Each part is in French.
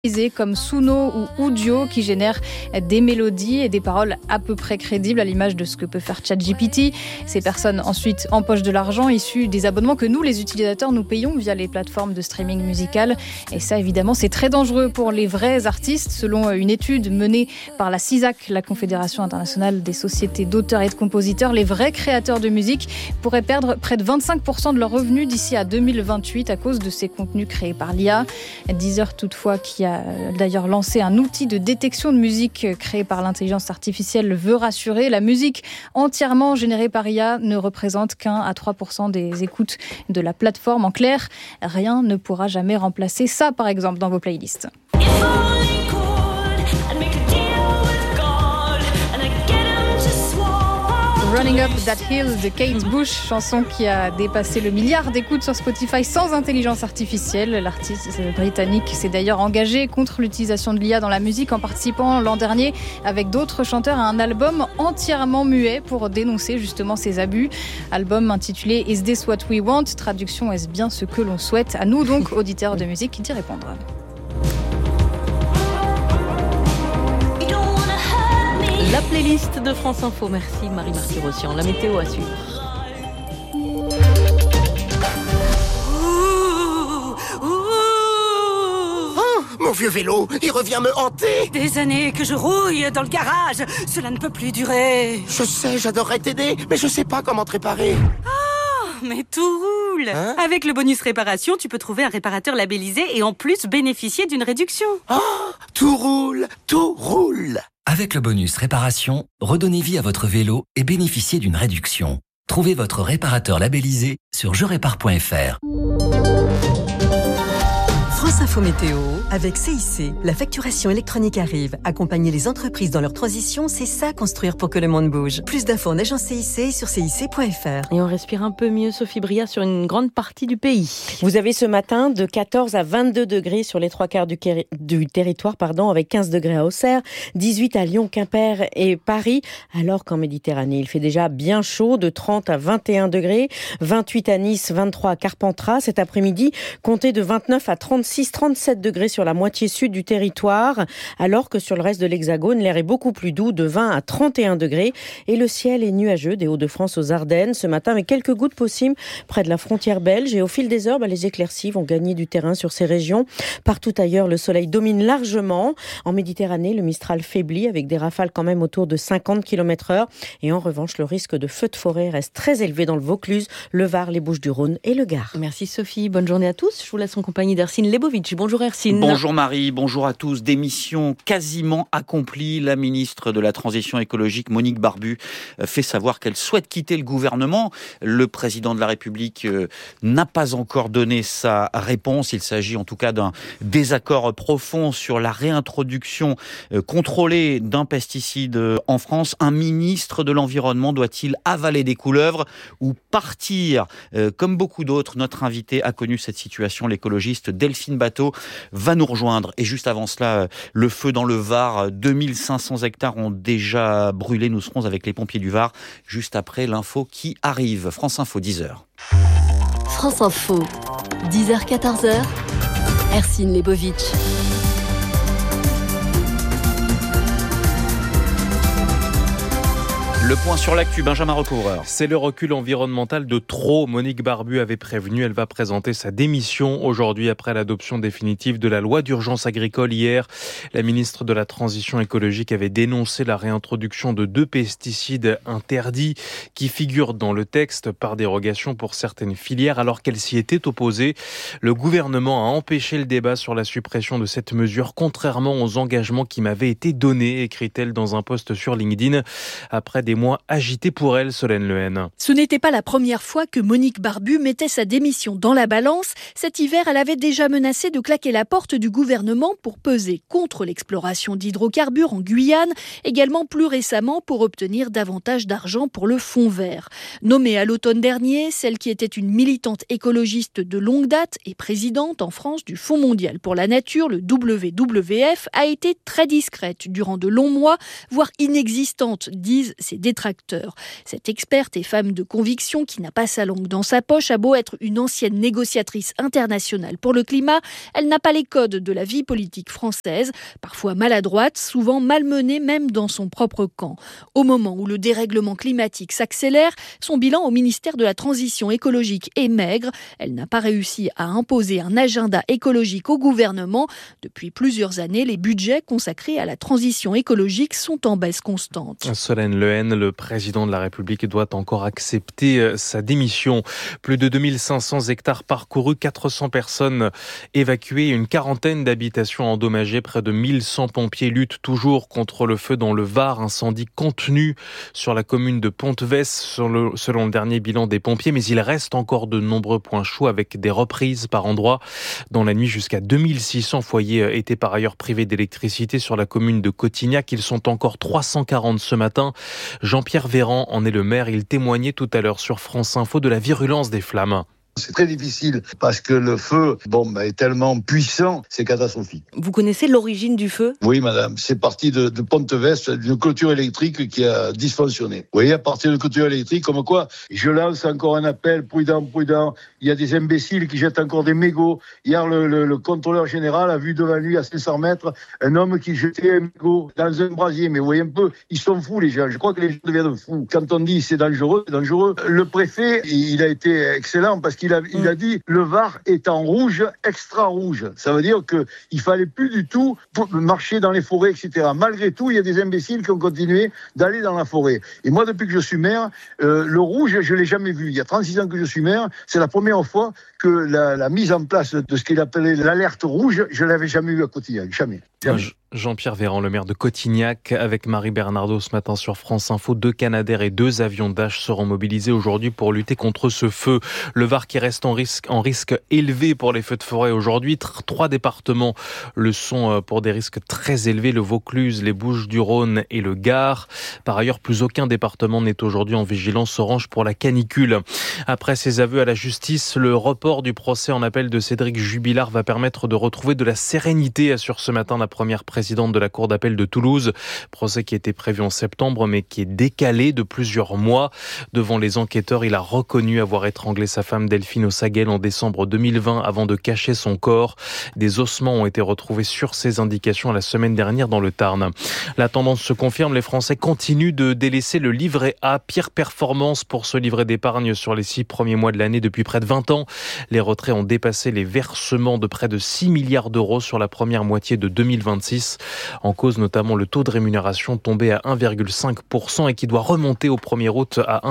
comme Suno ou Udio qui génèrent des mélodies et des paroles à peu près crédibles à l'image de ce que peut faire ChatGPT. Ces personnes ensuite empochent de l'argent issu des abonnements que nous, les utilisateurs, nous payons via les plateformes de streaming musical. Et ça, évidemment, c'est très dangereux pour les vrais artistes. Selon une étude menée par la CISAC, la Confédération internationale des sociétés d'auteurs et de compositeurs, les vrais créateurs de musique pourraient perdre près de 25% de leurs revenus d'ici à 2028 à cause de ces contenus créés par l'IA. Deezer, toutefois, qui a d'ailleurs lancé un outil de détection de musique créé par l'intelligence artificielle, veut rassurer. La musique entièrement générée par IA ne représente qu'1 à 3% des écoutes de la plateforme. En clair, rien ne pourra jamais remplacer ça, par exemple, dans vos playlists. Running Up That Hill de Kate Bush, chanson qui a dépassé le milliard d'écoutes sur Spotify sans intelligence artificielle. L'artiste britannique s'est d'ailleurs engagé contre l'utilisation de l'IA dans la musique en participant l'an dernier avec d'autres chanteurs à un album entièrement muet pour dénoncer justement ces abus. Album intitulé Is This What We Want? Traduction, est-ce bien ce que l'on souhaite? À nous donc, auditeurs de musique, d'y répondre. La playlist de France Info. Merci Marie Marty-Rossian. La météo à suivre. Oh, mon vieux vélo, il revient me hanter. Des années que je rouille dans le garage. Cela ne peut plus durer. Je sais, j'adorerais t'aider, mais je sais pas comment te réparer. Mais tout roule. Avec le bonus réparation, tu peux trouver un réparateur labellisé et en plus bénéficier d'une réduction. Oh, tout roule, tout roule. Avec le bonus réparation, redonnez vie à votre vélo et bénéficiez d'une réduction. Trouvez votre réparateur labellisé sur jerépare.fr. France Info Météo, avec CIC, la facturation électronique arrive. Accompagner les entreprises dans leur transition, c'est ça construire pour que le monde bouge. Plus d'infos en agence CIC et sur cic.fr. Et on respire un peu mieux, Sophie Bria, sur une grande partie du pays. Vous avez ce matin de 14 à 22 degrés sur les 3/4 du territoire, avec 15 degrés à Auxerre, 18 à Lyon, Quimper et Paris, alors qu'en Méditerranée, il fait déjà bien chaud, de 30 à 21 degrés, 28 à Nice, 23 à Carpentras. Cet après-midi, comptez de 29 à 36-37 degrés sur la moitié sud du territoire, alors que sur le reste de l'Hexagone, l'air est beaucoup plus doux, de 20 à 31 degrés. Et le ciel est nuageux des Hauts-de-France aux Ardennes ce matin, avec quelques gouttes possibles près de la frontière belge. Et au fil des heures, les éclaircies vont gagner du terrain sur ces régions. Partout ailleurs, le soleil domine largement. En Méditerranée, le Mistral faiblit, avec des rafales quand même autour de 50 km/h. Et en revanche, le risque de feux de forêt reste très élevé dans le Vaucluse, le Var, les Bouches-du-Rhône et le Gard. Merci Sophie, bonne journée à tous. Je vous laisse en compagnie d'Ercine Lebovitch. Bonjour Ercine. Bonjour Marie, bonjour à tous. Des missions quasiment accomplies. La ministre de la Transition écologique, Monique Barbu, fait savoir qu'elle souhaite quitter le gouvernement. Le président de la République n'a pas encore donné sa réponse. Il s'agit en tout cas d'un désaccord profond sur la réintroduction contrôlée d'un pesticide en France. Un ministre de l'Environnement doit-il avaler des couleuvres ou partir? Comme beaucoup d'autres, notre invité a connu cette situation. L'écologiste Delphine Batho va nous rejoindre. Et juste avant cela, le feu dans le Var, 2500 hectares ont déjà brûlé. Nous serons avec les pompiers du Var juste après l'info qui arrive. France Info, 10h. France Info, 10h, 14h, Ercine Lebovitch. Le point sur l'actu, Benjamin Recouvreur. C'est le recul environnemental de trop. Monique Barbu avait prévenu, elle va présenter sa démission aujourd'hui après l'adoption définitive de la loi d'urgence agricole hier. La ministre de la Transition écologique avait dénoncé la réintroduction de 2 pesticides interdits qui figurent dans le texte par dérogation pour certaines filières alors qu'elle s'y était opposée. Le gouvernement a empêché le débat sur la suppression de cette mesure contrairement aux engagements qui m'avaient été donnés, écrit-elle dans un post sur LinkedIn. Après des mois agités pour elle, Solène Lehen. Ce n'était pas la première fois que Monique Barbu mettait sa démission dans la balance. Cet hiver, elle avait déjà menacé de claquer la porte du gouvernement pour peser contre l'exploration d'hydrocarbures en Guyane, également plus récemment pour obtenir davantage d'argent pour le fonds vert. Nommée à l'automne dernier, celle qui était une militante écologiste de longue date et présidente en France du Fonds mondial pour la nature, le WWF, a été très discrète durant de longs mois, voire inexistante, disent ses détracteurs. Cette experte et femme de conviction qui n'a pas sa langue dans sa poche a beau être une ancienne négociatrice internationale pour le climat, elle n'a pas les codes de la vie politique française, parfois maladroite, souvent malmenée même dans son propre camp. Au moment où le dérèglement climatique s'accélère, son bilan au ministère de la Transition écologique est maigre. Elle n'a pas réussi à imposer un agenda écologique au gouvernement. Depuis plusieurs années, les budgets consacrés à la transition écologique sont en baisse constante. Solène Lehen, le président de la République, doit encore accepter sa démission. Plus de 2500 hectares parcourus, 400 personnes évacuées, une quarantaine d'habitations endommagées. Près de 1100 pompiers luttent toujours contre le feu dans le Var. Incendie contenu sur la commune de Pontvès, selon le dernier bilan des pompiers. Mais il reste encore de nombreux points chauds avec des reprises par endroits. Dans la nuit, jusqu'à 2600 foyers étaient par ailleurs privés d'électricité sur la commune de Cotignac. Ils sont encore 340 ce matin. Jean-Pierre Véran en est le maire. Il témoignait tout à l'heure sur France Info de la virulence des flammes. C'est très difficile parce que le feu est tellement puissant, c'est catastrophique. Vous connaissez l'origine du feu ? Oui, madame. C'est parti de Pontvès, d'une clôture électrique qui a dysfonctionné. Vous voyez, à partir de clôture électrique, comme quoi, je lance encore un appel, prudent. Il y a des imbéciles qui jettent encore des mégots. Hier, le contrôleur général a vu devant lui, à 500 mètres, un homme qui jetait un mégot dans un brasier. Mais vous voyez un peu, ils sont fous, les gens. Je crois que les gens deviennent fous. Quand on dit c'est dangereux, c'est dangereux. Le préfet, il a été excellent parce qu'il a dit le Var est en rouge, extra rouge. Ça veut dire qu'il fallait plus du tout marcher dans les forêts, etc. Malgré tout, il y a des imbéciles qui ont continué d'aller dans la forêt. Et moi, depuis que je suis maire, le rouge, je l'ai jamais vu. Il y a 36 ans que je suis maire, c'est la première fois que la mise en place de ce qu'il appelait l'alerte rouge, je l'avais jamais vu à Cotignac. Jamais. Jean-Pierre Véran, le maire de Cotignac, avec Marie Bernardo ce matin sur France Info. 2 Canadair et 2 avions Dash seront mobilisés aujourd'hui pour lutter contre ce feu. Le Var qui reste en risque élevé pour les feux de forêt aujourd'hui. 3 départements le sont pour des risques très élevés, le Vaucluse, les Bouches-du-Rhône et le Gard. Par ailleurs, plus aucun département n'est aujourd'hui en vigilance orange pour la canicule. Après ses aveux à la justice, le report du procès en appel de Cédric Jubilard va permettre de retrouver de la sérénité, assure ce matin la première présidente de la Cour d'appel de Toulouse. Procès qui était prévu en septembre, mais qui est décalé de plusieurs mois. Devant les enquêteurs, il a reconnu avoir étranglé sa femme Delphine Ossaguel en décembre 2020 avant de cacher son corps. Des ossements ont été retrouvés sur ses indications la semaine dernière dans le Tarn. La tendance se confirme, les Français continuent de délaisser le livret A. Pire performance pour ce livret d'épargne sur les 6 premiers mois de l'année depuis près de 20 ans. Les retraits ont dépassé les versements de près de 6 milliards d'euros sur la première moitié de 2026. En cause notamment le taux de rémunération tombé à 1,5% et qui doit remonter au 1er août à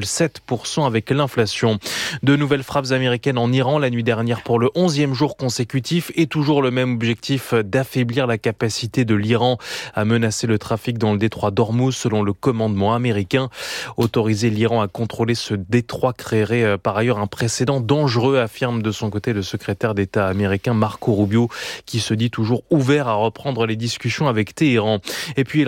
1,7% avec l'inflation. De nouvelles frappes américaines en Iran la nuit dernière pour le 11e jour consécutif et toujours le même objectif d'affaiblir la capacité de l'Iran à menacer le trafic dans le détroit d'Ormuz selon le commandement américain. Autoriser l'Iran à contrôler ce détroit créerait par ailleurs un précédent dangereux, affirme de son côté le secrétaire d'État américain Marco Rubio, qui se dit toujours ouvert à reprendre les discussions avec Téhéran. Et puis elle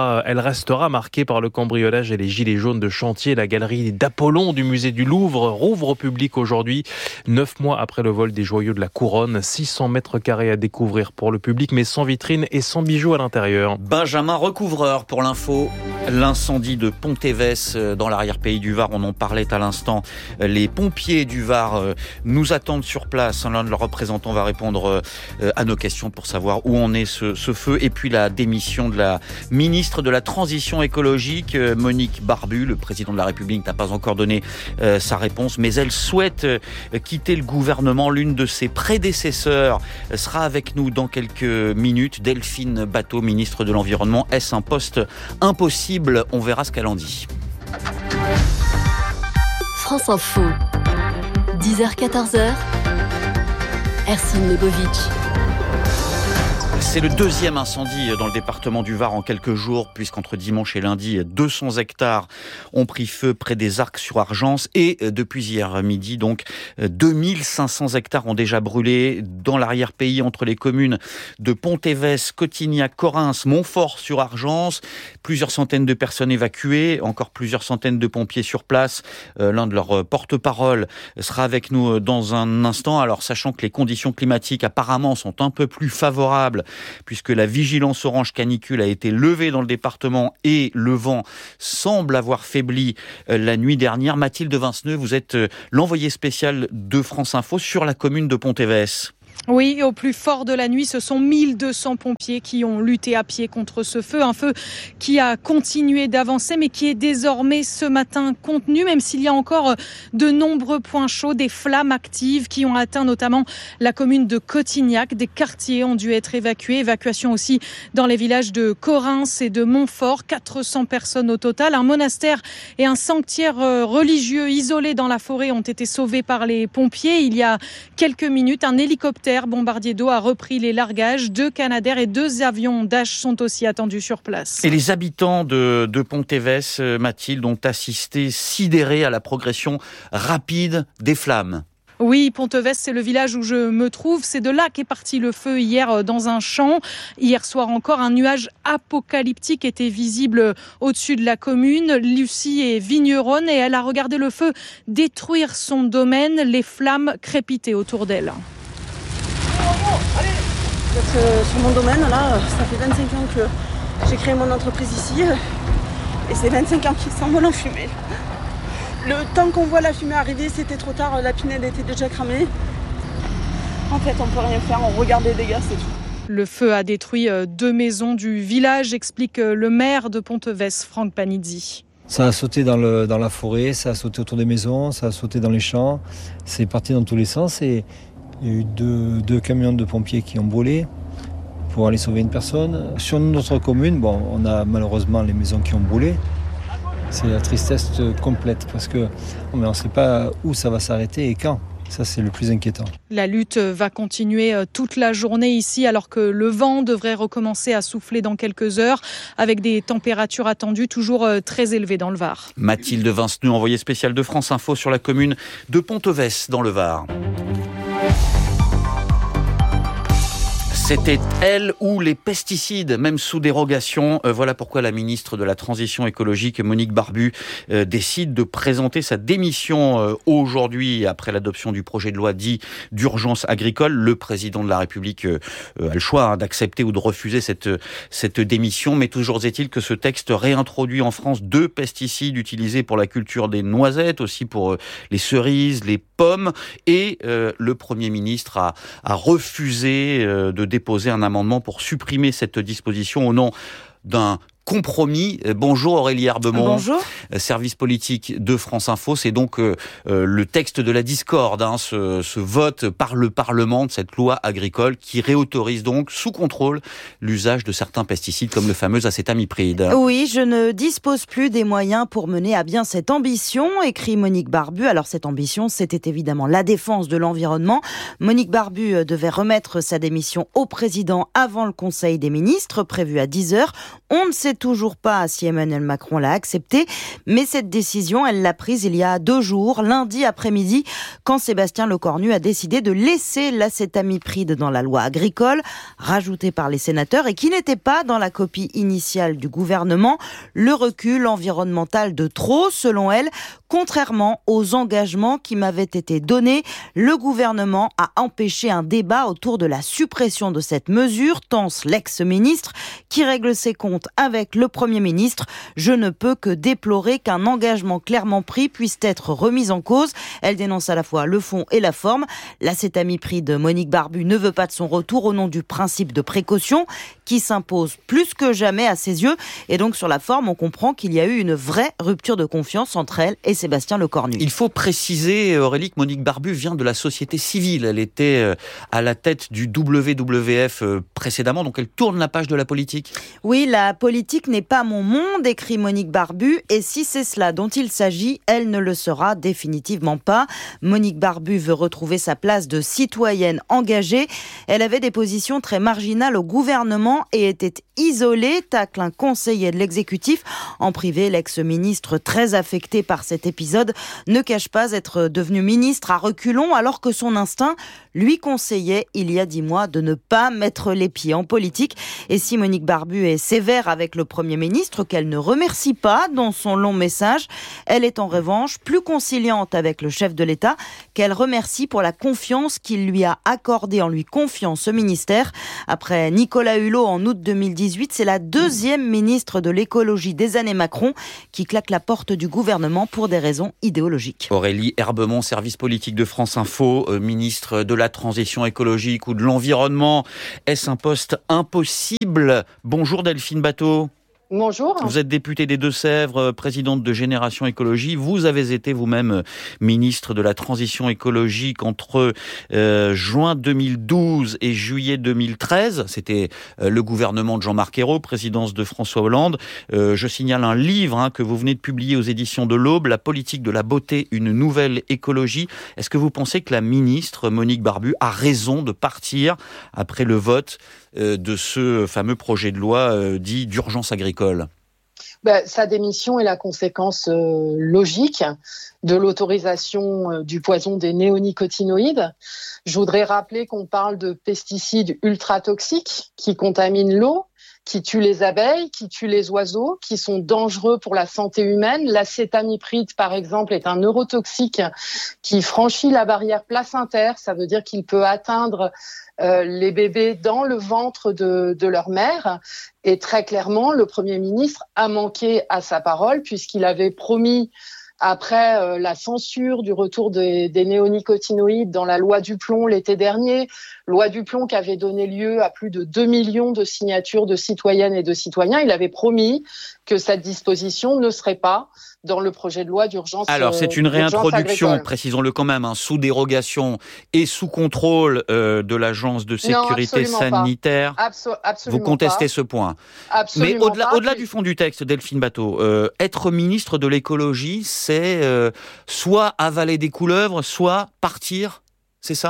restera marquée par le cambriolage et les gilets jaunes de chantier. La galerie d'Apollon du musée du Louvre rouvre au public aujourd'hui, 9 mois après le vol des joyaux de la couronne. 600 mètres carrés à découvrir pour le public, mais sans vitrine et sans bijoux à l'intérieur. Benjamin Recouvreur pour l'info. L'incendie de Pontvès dans l'arrière-pays du Var, on en parlait à l'instant. Les pompiers du Var nous attendent sur place. L'un de leurs représentants va répondre à nos questions pour savoir où en est ce feu. Et puis la démission de la ministre de la Transition écologique, Monique Barbu. Le président de la République n'a pas encore donné sa réponse, mais elle souhaite quitter le gouvernement. L'une de ses prédécesseurs sera avec nous dans quelques minutes. Delphine Batho, ministre de l'Environnement. Est-ce un poste impossible ? On verra ce qu'elle en dit. France Info, 10h-14h, Hercine Lebovitch. C'est le deuxième incendie dans le département du Var en quelques jours, puisqu'entre dimanche et lundi, 200 hectares ont pris feu près des Arcs-sur-Argence. Et depuis hier midi, donc, 2500 hectares ont déjà brûlé dans l'arrière-pays entre les communes de Pontvès, Cotignac, Correns, Montfort-sur-Argence. Plusieurs centaines de personnes évacuées, encore plusieurs centaines de pompiers sur place. L'un de leurs porte-parole sera avec nous dans un instant. Alors, sachant que les conditions climatiques apparemment sont un peu plus favorables puisque la vigilance orange canicule a été levée dans le département et le vent semble avoir faibli la nuit dernière. Mathilde Vinceneux, vous êtes l'envoyée spéciale de France Info sur la commune de Ponteves. Oui, au plus fort de la nuit, ce sont 1200 pompiers qui ont lutté à pied contre ce feu. Un feu qui a continué d'avancer, mais qui est désormais ce matin contenu, même s'il y a encore de nombreux points chauds, des flammes actives qui ont atteint notamment la commune de Cotignac. Des quartiers ont dû être évacués. Évacuation aussi dans les villages de Corrins et de Montfort. 400 personnes au total. Un monastère et un sanctuaire religieux isolés dans la forêt ont été sauvés par les pompiers. Il y a quelques minutes, un hélicoptère bombardier d'eau a repris les largages. 2 Canadair et 2 avions Dash sont aussi attendus sur place. Et les habitants de Ponteves, Mathilde, ont assisté sidérés à la progression rapide des flammes. Oui, Ponteves, c'est le village où je me trouve. C'est de là qu'est parti le feu hier dans un champ. Hier soir encore, un nuage apocalyptique était visible au-dessus de la commune. Lucie est vigneronne et elle a regardé le feu détruire son domaine, les flammes crépitaient autour d'elle. Sur mon domaine, là, ça fait 25 ans que j'ai créé mon entreprise ici et c'est 25 ans qu'ils s'envolent en fumée. Le temps qu'on voit la fumée arriver, c'était trop tard, la pinède était déjà cramée. En fait, on peut rien faire, on regarde les dégâts, c'est tout. Le feu a détruit 2 maisons du village, explique le maire de Ponteves, Franck Panizzi. Ça a sauté dans la forêt, ça a sauté autour des maisons, ça a sauté dans les champs, c'est parti dans tous les sens et il y a eu deux camions de pompiers qui ont brûlé pour aller sauver une personne. Sur notre commune, on a malheureusement les maisons qui ont brûlé. C'est la tristesse complète parce qu'on ne sait pas où ça va s'arrêter et quand. Ça, c'est le plus inquiétant. La lutte va continuer toute la journée ici alors que le vent devrait recommencer à souffler dans quelques heures avec des températures attendues toujours très élevées dans le Var. Mathilde Vinceneux, envoyée spéciale de France Info sur la commune de Ponteves dans le Var. C'était elle ou les pesticides, même sous dérogation. Voilà pourquoi la ministre de la Transition écologique, Monique Barbu, décide de présenter sa démission aujourd'hui après l'adoption du projet de loi dit d'urgence agricole. Le président de la République a le choix d'accepter ou de refuser cette démission. Mais toujours est-il que ce texte réintroduit en France 2 pesticides utilisés pour la culture des noisettes, aussi pour les cerises, les pommes. Et le Premier ministre a refusé de déposer un amendement pour supprimer cette disposition au nom d'un compromis. Bonjour Aurélie Herbemont. Bonjour. Service politique de France Info. C'est donc le texte de la discorde, ce vote par le Parlement de cette loi agricole qui réautorise donc sous contrôle l'usage de certains pesticides comme le fameux acétamipride. Oui, je ne dispose plus des moyens pour mener à bien cette ambition, écrit Monique Barbu. Alors cette ambition, c'était évidemment la défense de l'environnement. Monique Barbu devait remettre sa démission au président avant le Conseil des ministres, prévu à 10h. On ne sait toujours pas si Emmanuel Macron l'a accepté, mais cette décision, elle l'a prise il y a 2 jours, lundi après-midi, quand Sébastien Lecornu a décidé de laisser l'acétamipride dans la loi agricole, rajoutée par les sénateurs et qui n'était pas dans la copie initiale du gouvernement. Le recul environnemental de trop, selon elle, contrairement aux engagements qui m'avaient été donnés, le gouvernement a empêché un débat autour de la suppression de cette mesure, tense l'ex-ministre, qui règle ses comptes avec le Premier ministre. Je ne peux que déplorer qu'un engagement clairement pris puisse être remis en cause. Elle dénonce à la fois le fond et la forme. L'acétamipride, Monique Barbu ne veut pas de son retour au nom du principe de précaution qui s'impose plus que jamais à ses yeux. Et donc sur la forme, on comprend qu'il y a eu une vraie rupture de confiance entre elle et Sébastien Lecornu. Il faut préciser, Aurélie, que Monique Barbu vient de la société civile. Elle était à la tête du WWF précédemment, donc elle tourne la page de la politique. Oui, la politique n'est pas mon monde, écrit Monique Barbu, et si c'est cela dont il s'agit, elle ne le sera définitivement pas. Monique Barbu veut retrouver sa place de citoyenne engagée. Elle avait des positions très marginales au gouvernement et était isolé, tacle un conseiller de l'exécutif. En privé, l'ex-ministre, très affecté par cet épisode, ne cache pas être devenu ministre à reculons alors que son instinct lui conseillait il y a 10 mois de ne pas mettre les pieds en politique. Et si Monique Barbu est sévère avec le Premier ministre, qu'elle ne remercie pas dans son long message, elle est en revanche plus conciliante avec le chef de l'État, qu'elle remercie pour la confiance qu'il lui a accordée en lui confiant ce ministère. Après Nicolas Hulot en août 2018, c'est la deuxième ministre de l'écologie des années Macron qui claque la porte du gouvernement pour des raisons idéologiques. Aurélie Herbemont, service politique de France Info, ministre de la transition écologique ou de l'environnement. Est-ce un poste impossible ? Bonjour Delphine Batho. Bonjour. Vous êtes députée des Deux-Sèvres, présidente de Génération Écologie. Vous avez été vous-même ministre de la transition écologique entre juin 2012 et juillet 2013. C'était le gouvernement de Jean-Marc Ayrault, présidence de François Hollande. Je signale un livre que vous venez de publier aux éditions de l'Aube, La politique de la beauté, une nouvelle écologie. Est-ce que vous pensez que la ministre Monique Barbu a raison de partir après le vote de ce fameux projet de loi dit d'urgence agricole ? Sa démission est la conséquence logique de l'autorisation du poison des néonicotinoïdes. Je voudrais rappeler qu'on parle de pesticides ultra toxiques qui contaminent l'eau, qui tuent les abeilles, qui tuent les oiseaux, qui sont dangereux pour la santé humaine. L'acétamipride, par exemple, est un neurotoxique qui franchit la barrière placentaire. Ça veut dire qu'il peut atteindre les bébés dans le ventre de leur mère. Et très clairement, le Premier ministre a manqué à sa parole puisqu'il avait promis, après la censure du retour des néonicotinoïdes dans la loi Duplon l'été dernier, loi Duplon qui avait donné lieu à plus de 2 millions de signatures de citoyennes et de citoyens, il avait promis que cette disposition ne serait pas dans le projet de loi d'urgence. Alors c'est une réintroduction, agricole. Précisons-le quand même, sous dérogation et sous contrôle de l'agence de sécurité sanitaire. Absolument vous contestez pas. ce point. Absolument mais au-delà du fond du texte, Delphine Batho, être ministre de l'écologie, c'est soit avaler des couleuvres, soit partir, c'est ça ?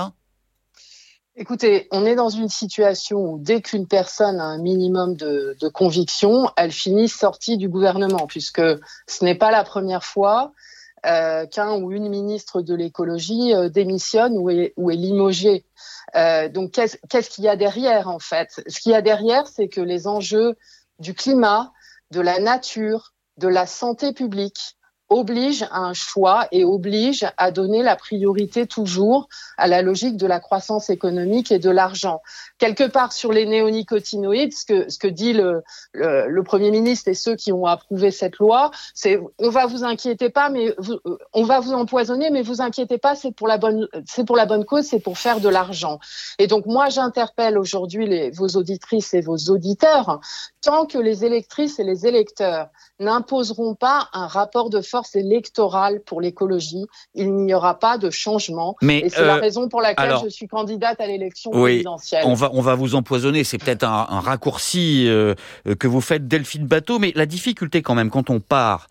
Écoutez, on est dans une situation où dès qu'une personne a un minimum de conviction, elle finit sortie du gouvernement, puisque ce n'est pas la première fois qu'un ou une ministre de l'écologie démissionne ou est limogé. Donc qu'est-ce qu'il y a derrière en fait ? Ce qu'il y a derrière, c'est que les enjeux du climat, de la nature, de la santé publique oblige à un choix et oblige à donner la priorité toujours à la logique de la croissance économique et de l'argent. Quelque part sur les néonicotinoïdes, ce que dit le Premier ministre et ceux qui ont approuvé cette loi, c'est on va vous inquiéter pas, mais on va vous empoisonner, mais vous inquiétez pas, c'est pour la bonne cause, c'est pour faire de l'argent. Et donc moi j'interpelle aujourd'hui vos auditrices et vos auditeurs, tant que les électrices et les électeurs n'imposeront pas un rapport de force électorale pour l'écologie, il n'y aura pas de changement. Et c'est la raison pour laquelle je suis candidate à l'élection présidentielle. On va vous empoisonner, c'est peut-être un raccourci que vous faites, Delphine Batho, mais la difficulté quand même, quand on part,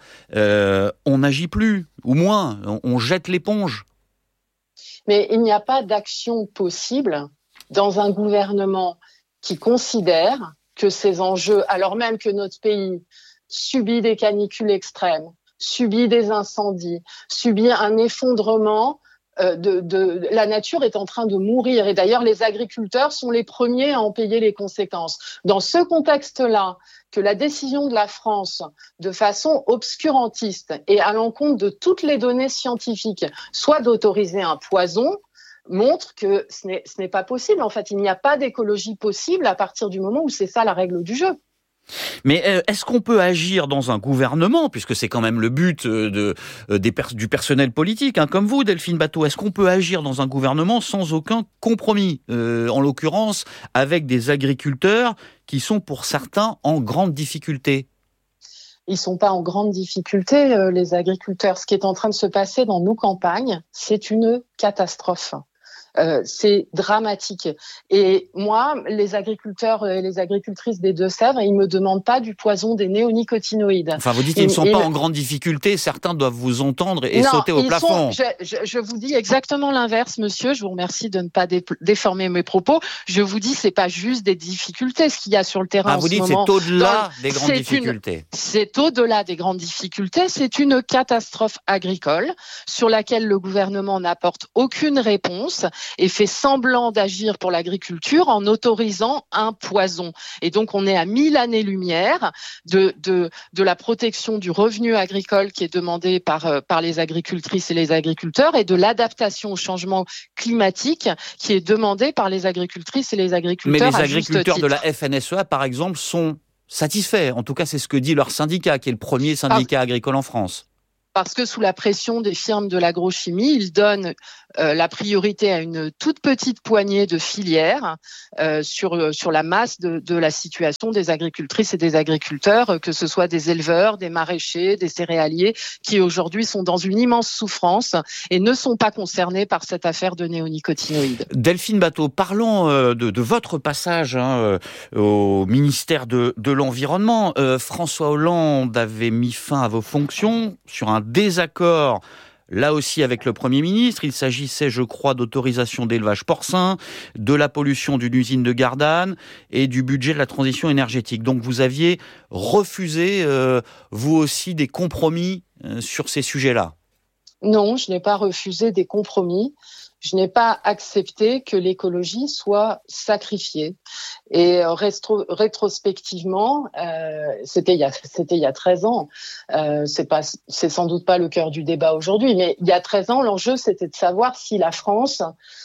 on n'agit plus, ou moins, on jette l'éponge. Mais il n'y a pas d'action possible dans un gouvernement qui considère que ces enjeux, alors même que notre pays subit des canicules extrêmes, subit des incendies, subit un effondrement, la nature est en train de mourir. Et d'ailleurs, les agriculteurs sont les premiers à en payer les conséquences. Dans ce contexte-là, que la décision de la France, de façon obscurantiste et à l'encontre de toutes les données scientifiques, soit d'autoriser un poison, montre que ce n'est pas possible. En fait, il n'y a pas d'écologie possible à partir du moment où c'est ça la règle du jeu. Mais est-ce qu'on peut agir dans un gouvernement, puisque c'est quand même le but du personnel politique, comme vous, Delphine Batho, est-ce qu'on peut agir dans un gouvernement sans aucun compromis, en l'occurrence avec des agriculteurs qui sont pour certains en grande difficulté ? Ils sont pas en grande difficulté, les agriculteurs. Ce qui est en train de se passer dans nos campagnes, c'est une catastrophe. C'est dramatique. Et moi, les agriculteurs et les agricultrices des Deux-Sèvres, ils me demandent pas du poison des néonicotinoïdes. Enfin, vous dites qu'ils ne sont pas en grande difficulté. Certains doivent vous entendre et sauter au plafond. Je vous dis exactement l'inverse, monsieur. Je vous remercie de ne pas déformer mes propos. Je vous dis, c'est pas juste des difficultés. Ce qu'il y a sur le terrain en ce moment. Vous dites c'est au-delà des grandes difficultés. C'est au-delà des grandes difficultés. C'est une catastrophe agricole sur laquelle le gouvernement n'apporte aucune réponse et fait semblant d'agir pour l'agriculture en autorisant un poison. Et donc, on est à 1000 années-lumière de la protection du revenu agricole qui est demandé par les agricultrices et les agriculteurs et de l'adaptation au changement climatique qui est demandé par les agricultrices et les agriculteurs. Mais les agriculteurs de la FNSEA, par exemple, sont satisfaits. En tout cas, c'est ce que dit leur syndicat, qui est le premier syndicat agricole en France. Parce que sous la pression des firmes de l'agrochimie, ils donnent la priorité à une toute petite poignée de filières sur la masse de la situation des agricultrices et des agriculteurs, que ce soit des éleveurs, des maraîchers, des céréaliers, qui aujourd'hui sont dans une immense souffrance et ne sont pas concernés par cette affaire de néonicotinoïdes. Delphine Batho, parlons de votre passage au ministère de l'Environnement. François Hollande avait mis fin à vos fonctions sur un désaccord, là aussi avec le Premier ministre. Il s'agissait, je crois, d'autorisation d'élevage porcin, de la pollution d'une usine de Gardanne et du budget de la transition énergétique. Donc vous aviez refusé, vous aussi, des compromis sur ces sujets-là. Non, je n'ai pas refusé des compromis. Je n'ai pas accepté que l'écologie soit sacrifiée. Et rétrospectivement, c'était il y a 13 ans. C'est sans doute pas le cœur du débat aujourd'hui, mais il y a 13 ans, l'enjeu c'était de savoir si la France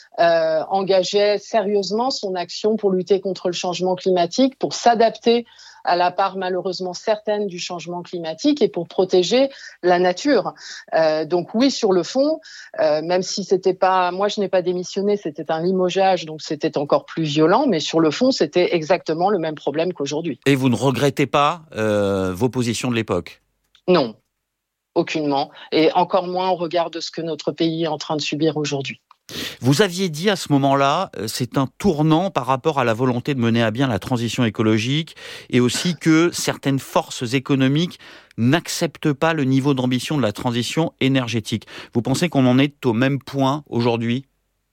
engageait sérieusement son action pour lutter contre le changement climatique, pour s'adapter à la part malheureusement certaine du changement climatique et pour protéger la nature. Donc oui, sur le fond, même si c'était pas, moi je n'ai pas démissionné, c'était un limogeage, donc c'était encore plus violent, mais sur le fond, c'était exactement le même problème qu'aujourd'hui. Et vous ne regrettez pas vos positions de l'époque ? Non, aucunement, et encore moins au regard de ce que notre pays est en train de subir aujourd'hui. Vous aviez dit à ce moment-là, c'est un tournant par rapport à la volonté de mener à bien la transition écologique et aussi que certaines forces économiques n'acceptent pas le niveau d'ambition de la transition énergétique. Vous pensez qu'on en est au même point aujourd'hui ?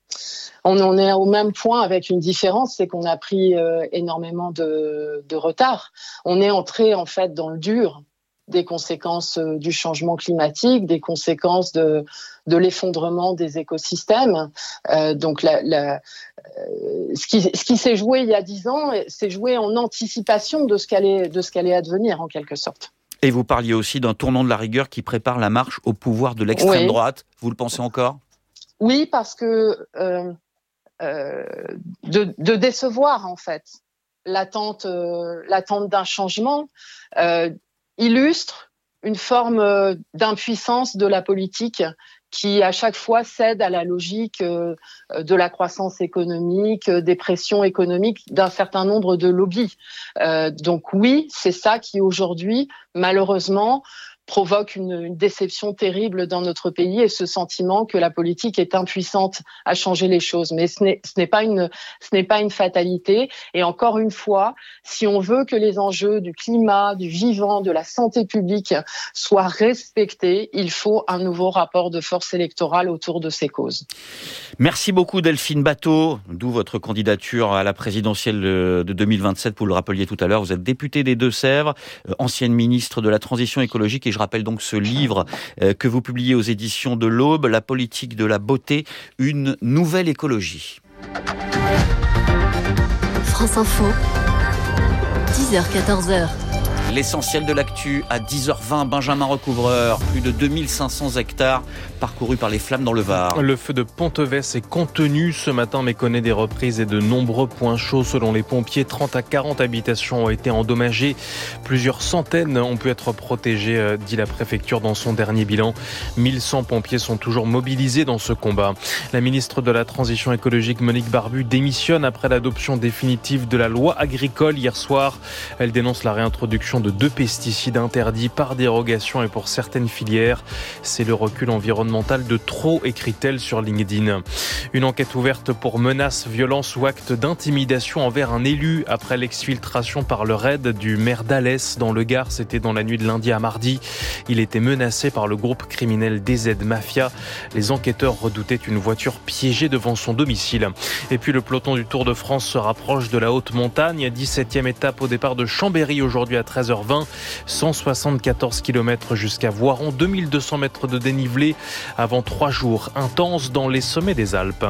On en est au même point avec une différence, c'est qu'on a pris énormément de retard. On est entré en fait dans le dur des conséquences du changement climatique, des conséquences de l'effondrement des écosystèmes. Donc, ce qui s'est joué il y a 10 ans, s'est joué en anticipation de ce qu'allait advenir, en quelque sorte. Et vous parliez aussi d'un tournant de la rigueur qui prépare la marche au pouvoir de l'extrême droite. Vous le pensez encore ? Oui, parce que de décevoir, en fait, l'attente d'un changement, illustre une forme d'impuissance de la politique qui, à chaque fois, cède à la logique de la croissance économique, des pressions économiques d'un certain nombre de lobbies. Donc oui, c'est ça qui, aujourd'hui, malheureusement, provoque une déception terrible dans notre pays et ce sentiment que la politique est impuissante à changer les choses. Mais ce n'est pas une fatalité. Et encore une fois, si on veut que les enjeux du climat, du vivant, de la santé publique soient respectés, il faut un nouveau rapport de force électorale autour de ces causes. Merci beaucoup Delphine Batho, d'où votre candidature à la présidentielle de 2027. Vous le rappeliez tout à l'heure, vous êtes députée des Deux-Sèvres, ancienne ministre de la Transition écologique et je rappelle donc ce livre que vous publiez aux éditions de l'Aube, La politique de la beauté, une nouvelle écologie. France Info, 10h-14h. L'essentiel de l'actu à 10h20, Benjamin Recouvreur, plus de 2500 hectares parcourus par les flammes dans le Var. Le feu de Ponteves est contenu ce matin mais connaît des reprises et de nombreux points chauds. Selon les pompiers, 30 à 40 habitations ont été endommagées. Plusieurs centaines ont pu être protégées, dit la préfecture dans son dernier bilan. 1100 pompiers sont toujours mobilisés dans ce combat. La ministre de la Transition écologique, Monique Barbu, démissionne après l'adoption définitive de la loi agricole hier soir. Elle dénonce la réintroduction l'utilisation de 2 pesticides interdits par dérogation et pour certaines filières. C'est le recul environnemental de trop, écrit-elle sur LinkedIn. Une enquête ouverte pour menaces, violences ou actes d'intimidation envers un élu après l'exfiltration par le raid du maire d'Alès dans le Gard. C'était dans la nuit de lundi à mardi. Il était menacé par le groupe criminel DZ Mafia. Les enquêteurs redoutaient une voiture piégée devant son domicile. Et puis le peloton du Tour de France se rapproche de la haute montagne. 17e étape au départ de Chambéry aujourd'hui à 13h20. 174 km jusqu'à Voiron. 2200 mètres de dénivelé avant 3 jours intenses dans les sommets des Alpes.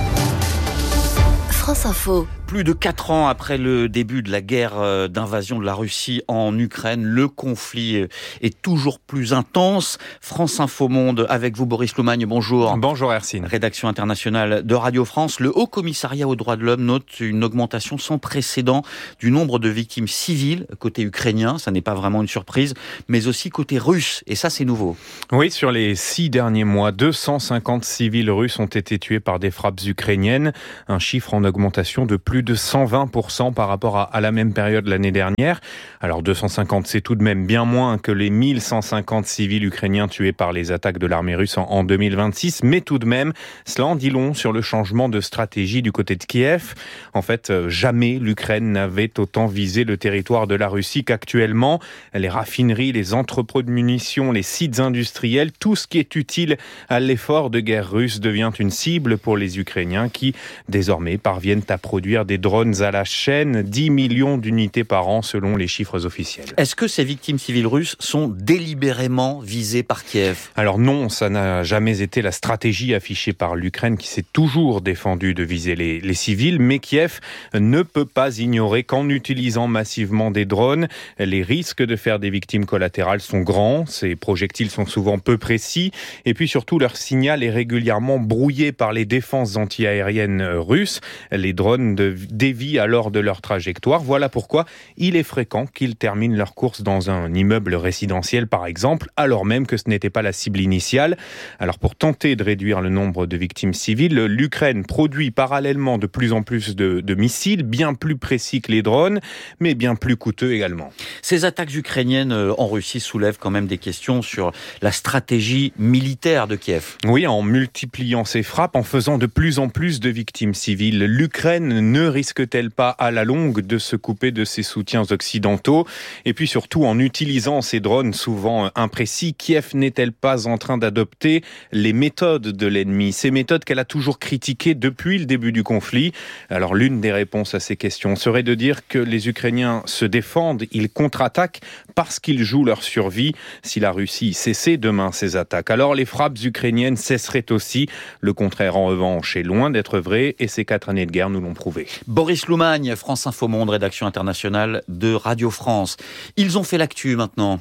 France Info. Plus de 4 ans après le début de la guerre d'invasion de la Russie en Ukraine, le conflit est toujours plus intense. France Info Monde avec vous, Boris Loumagne, bonjour. Bonjour Hercine. Rédaction internationale de Radio France. Le Haut Commissariat aux droits de l'homme note une augmentation sans précédent du nombre de victimes civiles côté ukrainien, ça n'est pas vraiment une surprise, mais aussi côté russe, et ça c'est nouveau. Oui, sur les 6 derniers mois, 250 civils russes ont été tués par des frappes ukrainiennes, un chiffre en augmentation de plus de 120% par rapport à la même période l'année dernière. Alors 250, c'est tout de même bien moins que les 1150 civils ukrainiens tués par les attaques de l'armée russe en 2026, mais tout de même, cela en dit long sur le changement de stratégie du côté de Kiev. En fait, jamais l'Ukraine n'avait autant visé le territoire de la Russie qu'actuellement. Les raffineries, les entrepôts de munitions, les sites industriels, tout ce qui est utile à l'effort de guerre russe devient une cible pour les Ukrainiens qui, désormais, parviennent à produire des drones à la chaîne, 10 millions d'unités par an selon les chiffres officiels. Est-ce que ces victimes civiles russes sont délibérément visées par Kiev ? Alors non, ça n'a jamais été la stratégie affichée par l'Ukraine qui s'est toujours défendue de viser les civils, mais Kiev ne peut pas ignorer qu'en utilisant massivement des drones, les risques de faire des victimes collatérales sont grands, ces projectiles sont souvent peu précis, et puis surtout leur signal est régulièrement brouillé par les défenses antiaériennes russes. Les drones dévient alors de leur trajectoire. Voilà pourquoi il est fréquent qu'ils terminent leur course dans un immeuble résidentiel, par exemple, alors même que ce n'était pas la cible initiale. Alors pour tenter de réduire le nombre de victimes civiles, l'Ukraine produit parallèlement de plus en plus de missiles, bien plus précis que les drones, mais bien plus coûteux également. Ces attaques ukrainiennes en Russie soulèvent quand même des questions sur la stratégie militaire de Kiev. Oui, en multipliant ses frappes, en faisant de plus en plus de victimes civiles, l'Ukraine ne risque-t-elle pas à la longue de se couper de ses soutiens occidentaux ? Et puis surtout, en utilisant ces drones souvent imprécis, Kiev n'est-elle pas en train d'adopter les méthodes de l'ennemi ? Ces méthodes qu'elle a toujours critiquées depuis le début du conflit. Alors l'une des réponses à ces questions serait de dire que les Ukrainiens se défendent, ils contre-attaquent parce qu'ils jouent leur survie. Si la Russie cessait demain ses attaques, alors les frappes ukrainiennes cesseraient aussi. Le contraire, en revanche, est loin d'être vrai et ces 4 années de guerre nous l'ont prouvé. Boris Loumagne, France Info Monde, rédaction internationale de Radio France. Ils ont fait l'actu maintenant.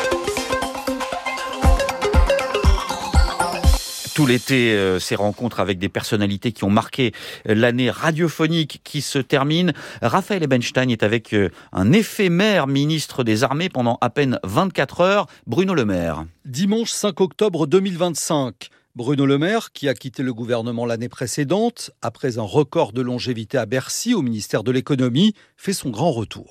Tout l'été, ces rencontres avec des personnalités qui ont marqué l'année radiophonique qui se termine. Raphaël Ebenstein est avec un éphémère ministre des Armées pendant à peine 24 heures, Bruno Le Maire. Dimanche 5 octobre 2025. Bruno Le Maire, qui a quitté le gouvernement l'année précédente, après un record de longévité à Bercy au ministère de l'économie, fait son grand retour.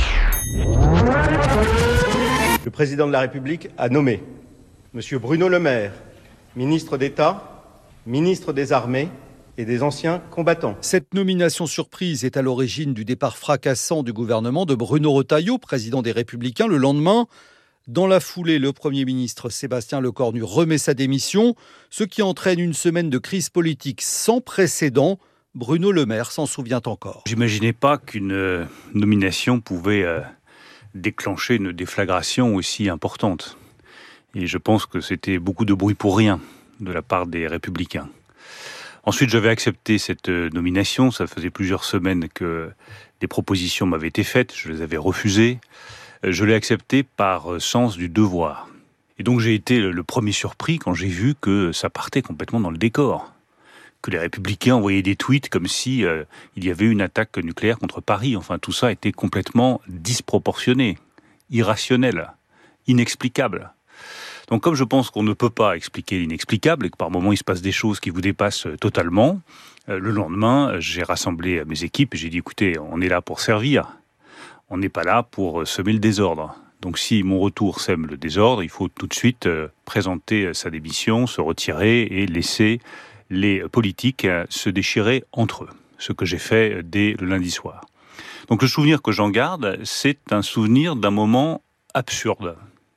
Le président de la République a nommé M. Bruno Le Maire, ministre d'État, ministre des Armées et des anciens combattants. Cette nomination surprise est à l'origine du départ fracassant du gouvernement de Bruno Retailleau, président des Républicains, le lendemain. Dans la foulée, le Premier ministre Sébastien Lecornu remet sa démission, ce qui entraîne une semaine de crise politique sans précédent. Bruno Le Maire s'en souvient encore. J'imaginais pas qu'une nomination pouvait déclencher une déflagration aussi importante. Et je pense que c'était beaucoup de bruit pour rien de la part des Républicains. Ensuite, j'avais accepté cette nomination. Ça faisait plusieurs semaines que des propositions m'avaient été faites. Je les avais refusées. Je l'ai accepté par sens du devoir. Et donc j'ai été le premier surpris quand j'ai vu que ça partait complètement dans le décor. Que les Républicains envoyaient des tweets comme si il y avait une attaque nucléaire contre Paris. Enfin, tout ça était complètement disproportionné, irrationnel, inexplicable. Donc comme je pense qu'on ne peut pas expliquer l'inexplicable et que par moments il se passe des choses qui vous dépassent totalement, le lendemain, j'ai rassemblé mes équipes et j'ai dit écoutez, on est là pour servir. On n'est pas là pour semer le désordre. Donc si mon retour sème le désordre, il faut tout de suite présenter sa démission, se retirer et laisser les politiques se déchirer entre eux. Ce que j'ai fait dès le lundi soir. Donc le souvenir que j'en garde, c'est un souvenir d'un moment absurde.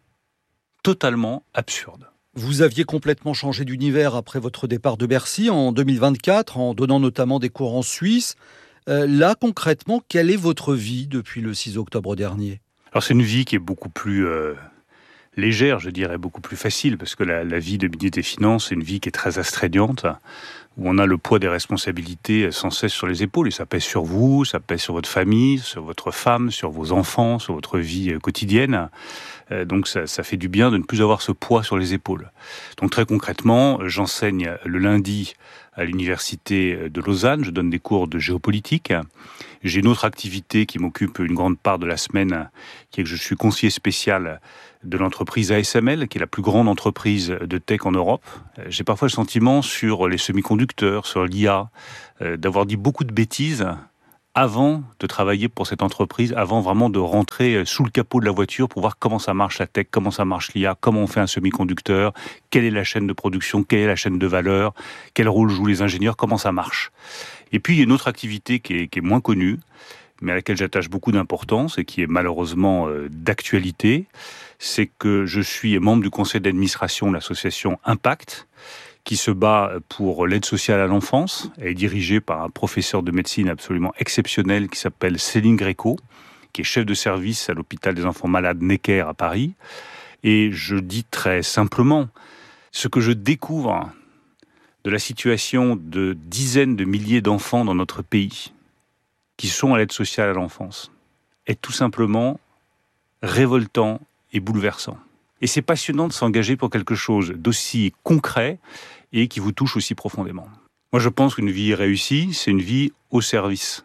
Totalement absurde. Vous aviez complètement changé d'univers après votre départ de Bercy en 2024, en donnant notamment des cours en Suisse. Là, concrètement, quelle est votre vie depuis le 6 octobre dernier ? Alors c'est une vie qui est beaucoup plus légère, je dirais, beaucoup plus facile, parce que la vie de ministre des Finances, c'est une vie qui est très astreignante, où on a le poids des responsabilités sans cesse sur les épaules, et ça pèse sur vous, ça pèse sur votre famille, sur votre femme, sur vos enfants, sur votre vie quotidienne. Donc ça fait du bien de ne plus avoir ce poids sur les épaules. Donc très concrètement, j'enseigne le lundi à l'université de Lausanne, je donne des cours de géopolitique. J'ai une autre activité qui m'occupe une grande part de la semaine, qui est que je suis conseiller spécial de l'entreprise ASML, qui est la plus grande entreprise de tech en Europe. J'ai parfois le sentiment, sur les semi-conducteurs, sur l'IA, d'avoir dit beaucoup de bêtises avant de travailler pour cette entreprise, avant vraiment de rentrer sous le capot de la voiture pour voir comment ça marche la tech, comment ça marche l'IA, comment on fait un semi-conducteur, quelle est la chaîne de production, quelle est la chaîne de valeur, quel rôle jouent les ingénieurs, comment ça marche. Et puis il y a une autre activité qui est moins connue, mais à laquelle j'attache beaucoup d'importance et qui est malheureusement d'actualité, c'est que je suis membre du conseil d'administration de l'association Impact, qui se bat pour l'aide sociale à l'enfance. Elle est dirigée par un professeur de médecine absolument exceptionnel qui s'appelle Céline Gréco, qui est chef de service à l'hôpital des enfants malades Necker à Paris. Et je dis très simplement, ce que je découvre de la situation de dizaines de milliers d'enfants dans notre pays qui sont à l'aide sociale à l'enfance est tout simplement révoltant et bouleversant. Et c'est passionnant de s'engager pour quelque chose d'aussi concret et qui vous touche aussi profondément. Moi, je pense qu'une vie réussie, c'est une vie au service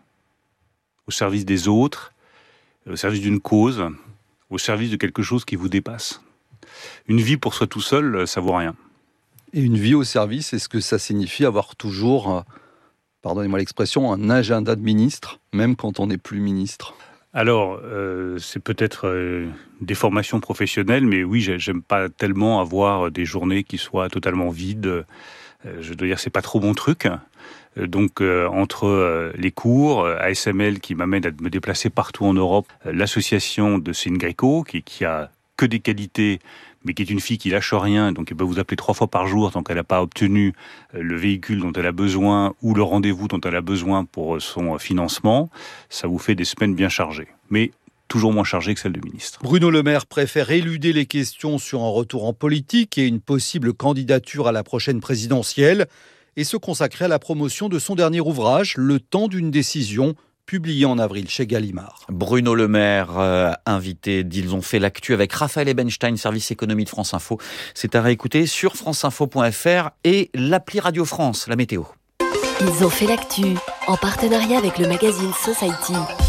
des autres, au service d'une cause, au service de quelque chose qui vous dépasse. Une vie pour soi tout seul, ça vaut rien. Et une vie au service, est-ce que ça signifie avoir toujours, pardonnez-moi l'expression, un agenda de ministre, même quand on n'est plus ministre ? Alors, c'est peut-être des formations professionnelles, mais oui, j'aime pas tellement avoir des journées qui soient totalement vides. Je dois dire, c'est pas trop mon truc. Donc, entre les cours, ASML qui m'amène à me déplacer partout en Europe, l'association de Céline Gréco qui a que des qualités, mais qui est une fille qui lâche rien, donc elle peut vous appeler 3 fois par jour tant qu'elle n'a pas obtenu le véhicule dont elle a besoin ou le rendez-vous dont elle a besoin pour son financement, ça vous fait des semaines bien chargées. Mais toujours moins chargées que celles de ministre. Bruno Le Maire préfère éluder les questions sur un retour en politique et une possible candidature à la prochaine présidentielle et se consacrer à la promotion de son dernier ouvrage, Le temps d'une décision, publié en avril chez Gallimard. Bruno Le Maire, invité d'Ils ont fait l'actu avec Raphaël Ebenstein, service économie de France Info. C'est à réécouter sur franceinfo.fr et l'appli Radio France, la météo. Ils ont fait l'actu en partenariat avec le magazine Society.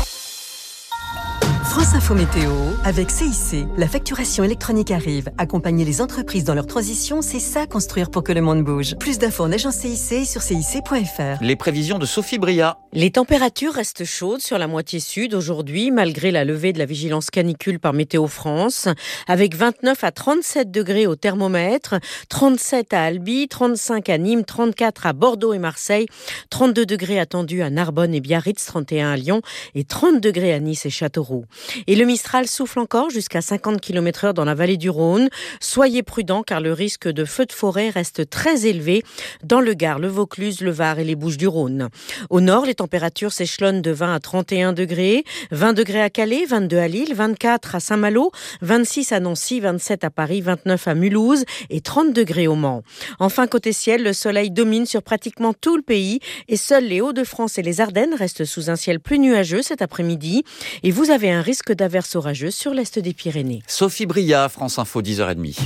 France Info Météo, avec CIC. La facturation électronique arrive. Accompagner les entreprises dans leur transition, c'est ça construire pour que le monde bouge. Plus d'infos en agence CIC sur cic.fr. Les prévisions de Sophie Bria. Les températures restent chaudes sur la moitié sud aujourd'hui, malgré la levée de la vigilance canicule par Météo France, avec 29 à 37 degrés au thermomètre, 37 à Albi, 35 à Nîmes, 34 à Bordeaux et Marseille, 32 degrés attendus à Narbonne et Biarritz, 31 à Lyon et 30 degrés à Nice et Châteauroux. Et le Mistral souffle encore jusqu'à 50 km/h dans la vallée du Rhône. Soyez prudents car le risque de feu de forêt reste très élevé dans le Gard, le Vaucluse, le Var et les Bouches-du-Rhône. Au nord, les températures s'échelonnent de 20 à 31 degrés, 20 degrés à Calais, 22 à Lille, 24 à Saint-Malo, 26 à Nancy, 27 à Paris, 29 à Mulhouse et 30 degrés au Mans. Enfin, côté ciel, le soleil domine sur pratiquement tout le pays et seuls les Hauts-de-France et les Ardennes restent sous un ciel plus nuageux cet après-midi. Et vous avez un risque d'averses orageuses sur l'est des Pyrénées. Sophie Bria, France Info, 10h30.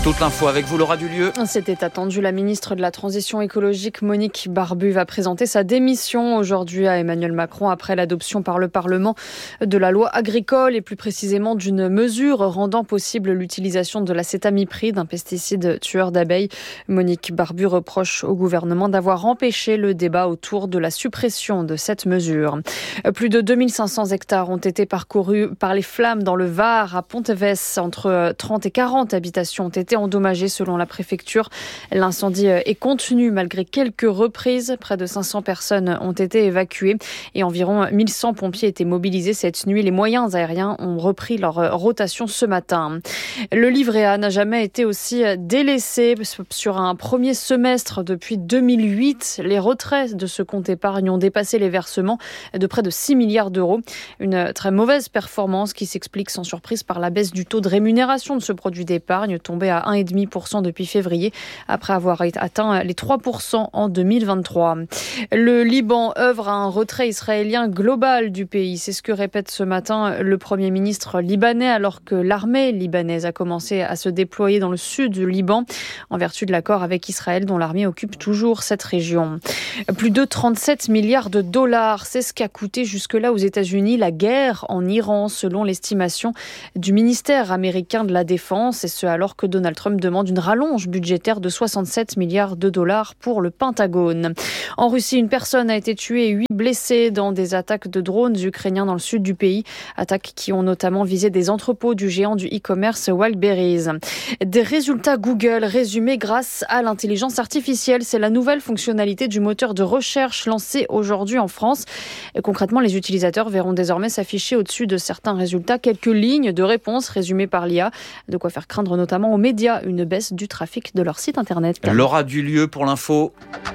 Toute l'info avec vous, Laura Dulieu. C'était attendu. La ministre de la Transition écologique, Monique Barbu, va présenter sa démission aujourd'hui à Emmanuel Macron après l'adoption par le Parlement de la loi agricole et plus précisément d'une mesure rendant possible l'utilisation de l'acétamipride, un pesticide tueur d'abeilles. Monique Barbu reproche au gouvernement d'avoir empêché le débat autour de la suppression de cette mesure. Plus de 2500 hectares ont été parcourus par les flammes dans le Var, à Ponteves. Entre 30 et 40 habitations ont été endommagées selon la préfecture. L'incendie est contenu malgré quelques reprises. Près de 500 personnes ont été évacuées et environ 1100 pompiers étaient mobilisés cette nuit. Les moyens aériens ont repris leur rotation ce matin. Le livret A n'a jamais été aussi délaissé. Sur un premier semestre depuis 2008, les retraits de ce compte épargne ont dépassé les versements de près de 6 milliards d'euros. Une très mauvaise performance qui s'explique sans surprise par la baisse du taux de rémunération de ce produit d'épargne, tombé à 1,5% depuis février, après avoir atteint les 3% en 2023. Le Liban œuvre à un retrait israélien global du pays. C'est ce que répète ce matin le Premier ministre libanais, alors que l'armée libanaise a commencé à se déployer dans le sud du Liban, en vertu de l'accord avec Israël, dont l'armée occupe toujours cette région. Plus de 37 milliards de dollars, c'est ce qu'a coûté jusque-là aux États-Unis la guerre en Iran, selon l'estimation du ministère américain de la Défense, et ce alors que Donald Trump demande une rallonge budgétaire de 67 milliards de dollars pour le Pentagone. En Russie, une personne a été tuée et 8 blessés dans des attaques de drones ukrainiens dans le sud du pays, attaques qui ont notamment visé des entrepôts du géant du e-commerce Wildberries. Des résultats Google résumés grâce à l'intelligence artificielle, c'est la nouvelle fonctionnalité du moteur de recherche lancé aujourd'hui en France. Et concrètement, les utilisateurs verront désormais s'afficher au-dessus de certains résultats quelques lignes de réponses résumées par l'IA, de quoi faire craindre notamment aux médias une baisse du trafic de leur site internet. Laura Dulieu pour l'info.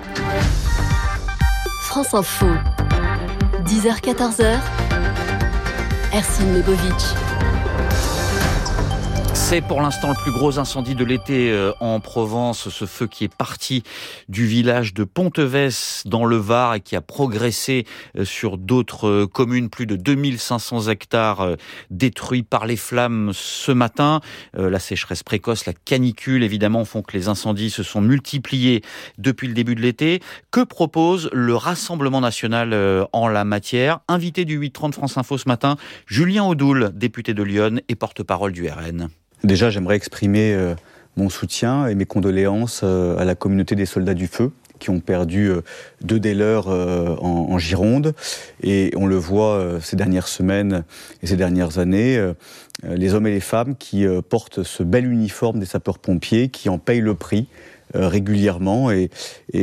France Info, 10h-14h, Ercine Lebovic. C'est pour l'instant le plus gros incendie de l'été en Provence. Ce feu qui est parti du village de Ponteves dans le Var et qui a progressé sur d'autres communes. Plus de 2500 hectares détruits par les flammes ce matin. La sécheresse précoce, la canicule évidemment font que les incendies se sont multipliés depuis le début de l'été. Que propose le Rassemblement national en la matière? Invité du 8h30 France Info ce matin, Julien Audoul, député de Lyon et porte-parole du RN. Déjà, j'aimerais exprimer mon soutien et mes condoléances à la communauté des soldats du feu qui ont perdu 2 des leurs en Gironde. Et on le voit ces dernières semaines et ces dernières années, les hommes et les femmes qui portent ce bel uniforme des sapeurs-pompiers, qui en payent le prix régulièrement. Et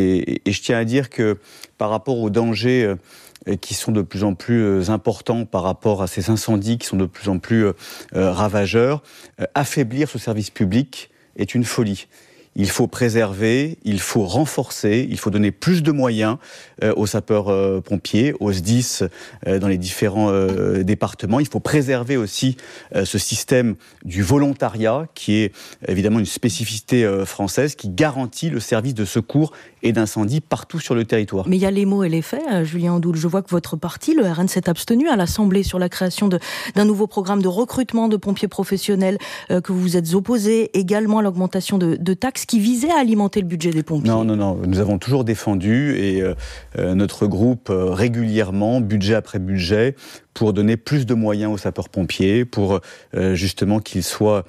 je tiens à dire que par rapport aux dangers qui sont de plus en plus importants par rapport à ces incendies qui sont de plus en plus ravageurs, affaiblir ce service public est une folie. Il faut préserver, il faut renforcer, il faut donner plus de moyens aux sapeurs-pompiers, aux SDIS dans les différents départements. Il faut préserver aussi ce système du volontariat qui est évidemment une spécificité française qui garantit le service de secours et d'incendie partout sur le territoire. Mais il y a les mots et les faits, Julien Audoul. Je vois que votre parti, le RN, s'est abstenu à l'Assemblée sur la création d'un nouveau programme de recrutement de pompiers professionnels, que vous vous êtes opposé également à l'augmentation de taxes qui visait à alimenter le budget des pompiers. Non. Nous avons toujours défendu et notre groupe régulièrement, budget après budget, pour donner plus de moyens aux sapeurs-pompiers, pour justement qu'ils soient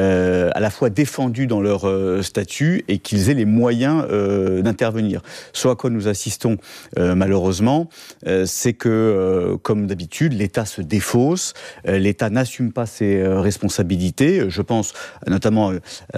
à la fois défendus dans leur statut et qu'ils aient les moyens d'intervenir. Ce à quoi nous assistons malheureusement, c'est que, comme d'habitude, l'État se défausse, l'État n'assume pas ses responsabilités. Je pense notamment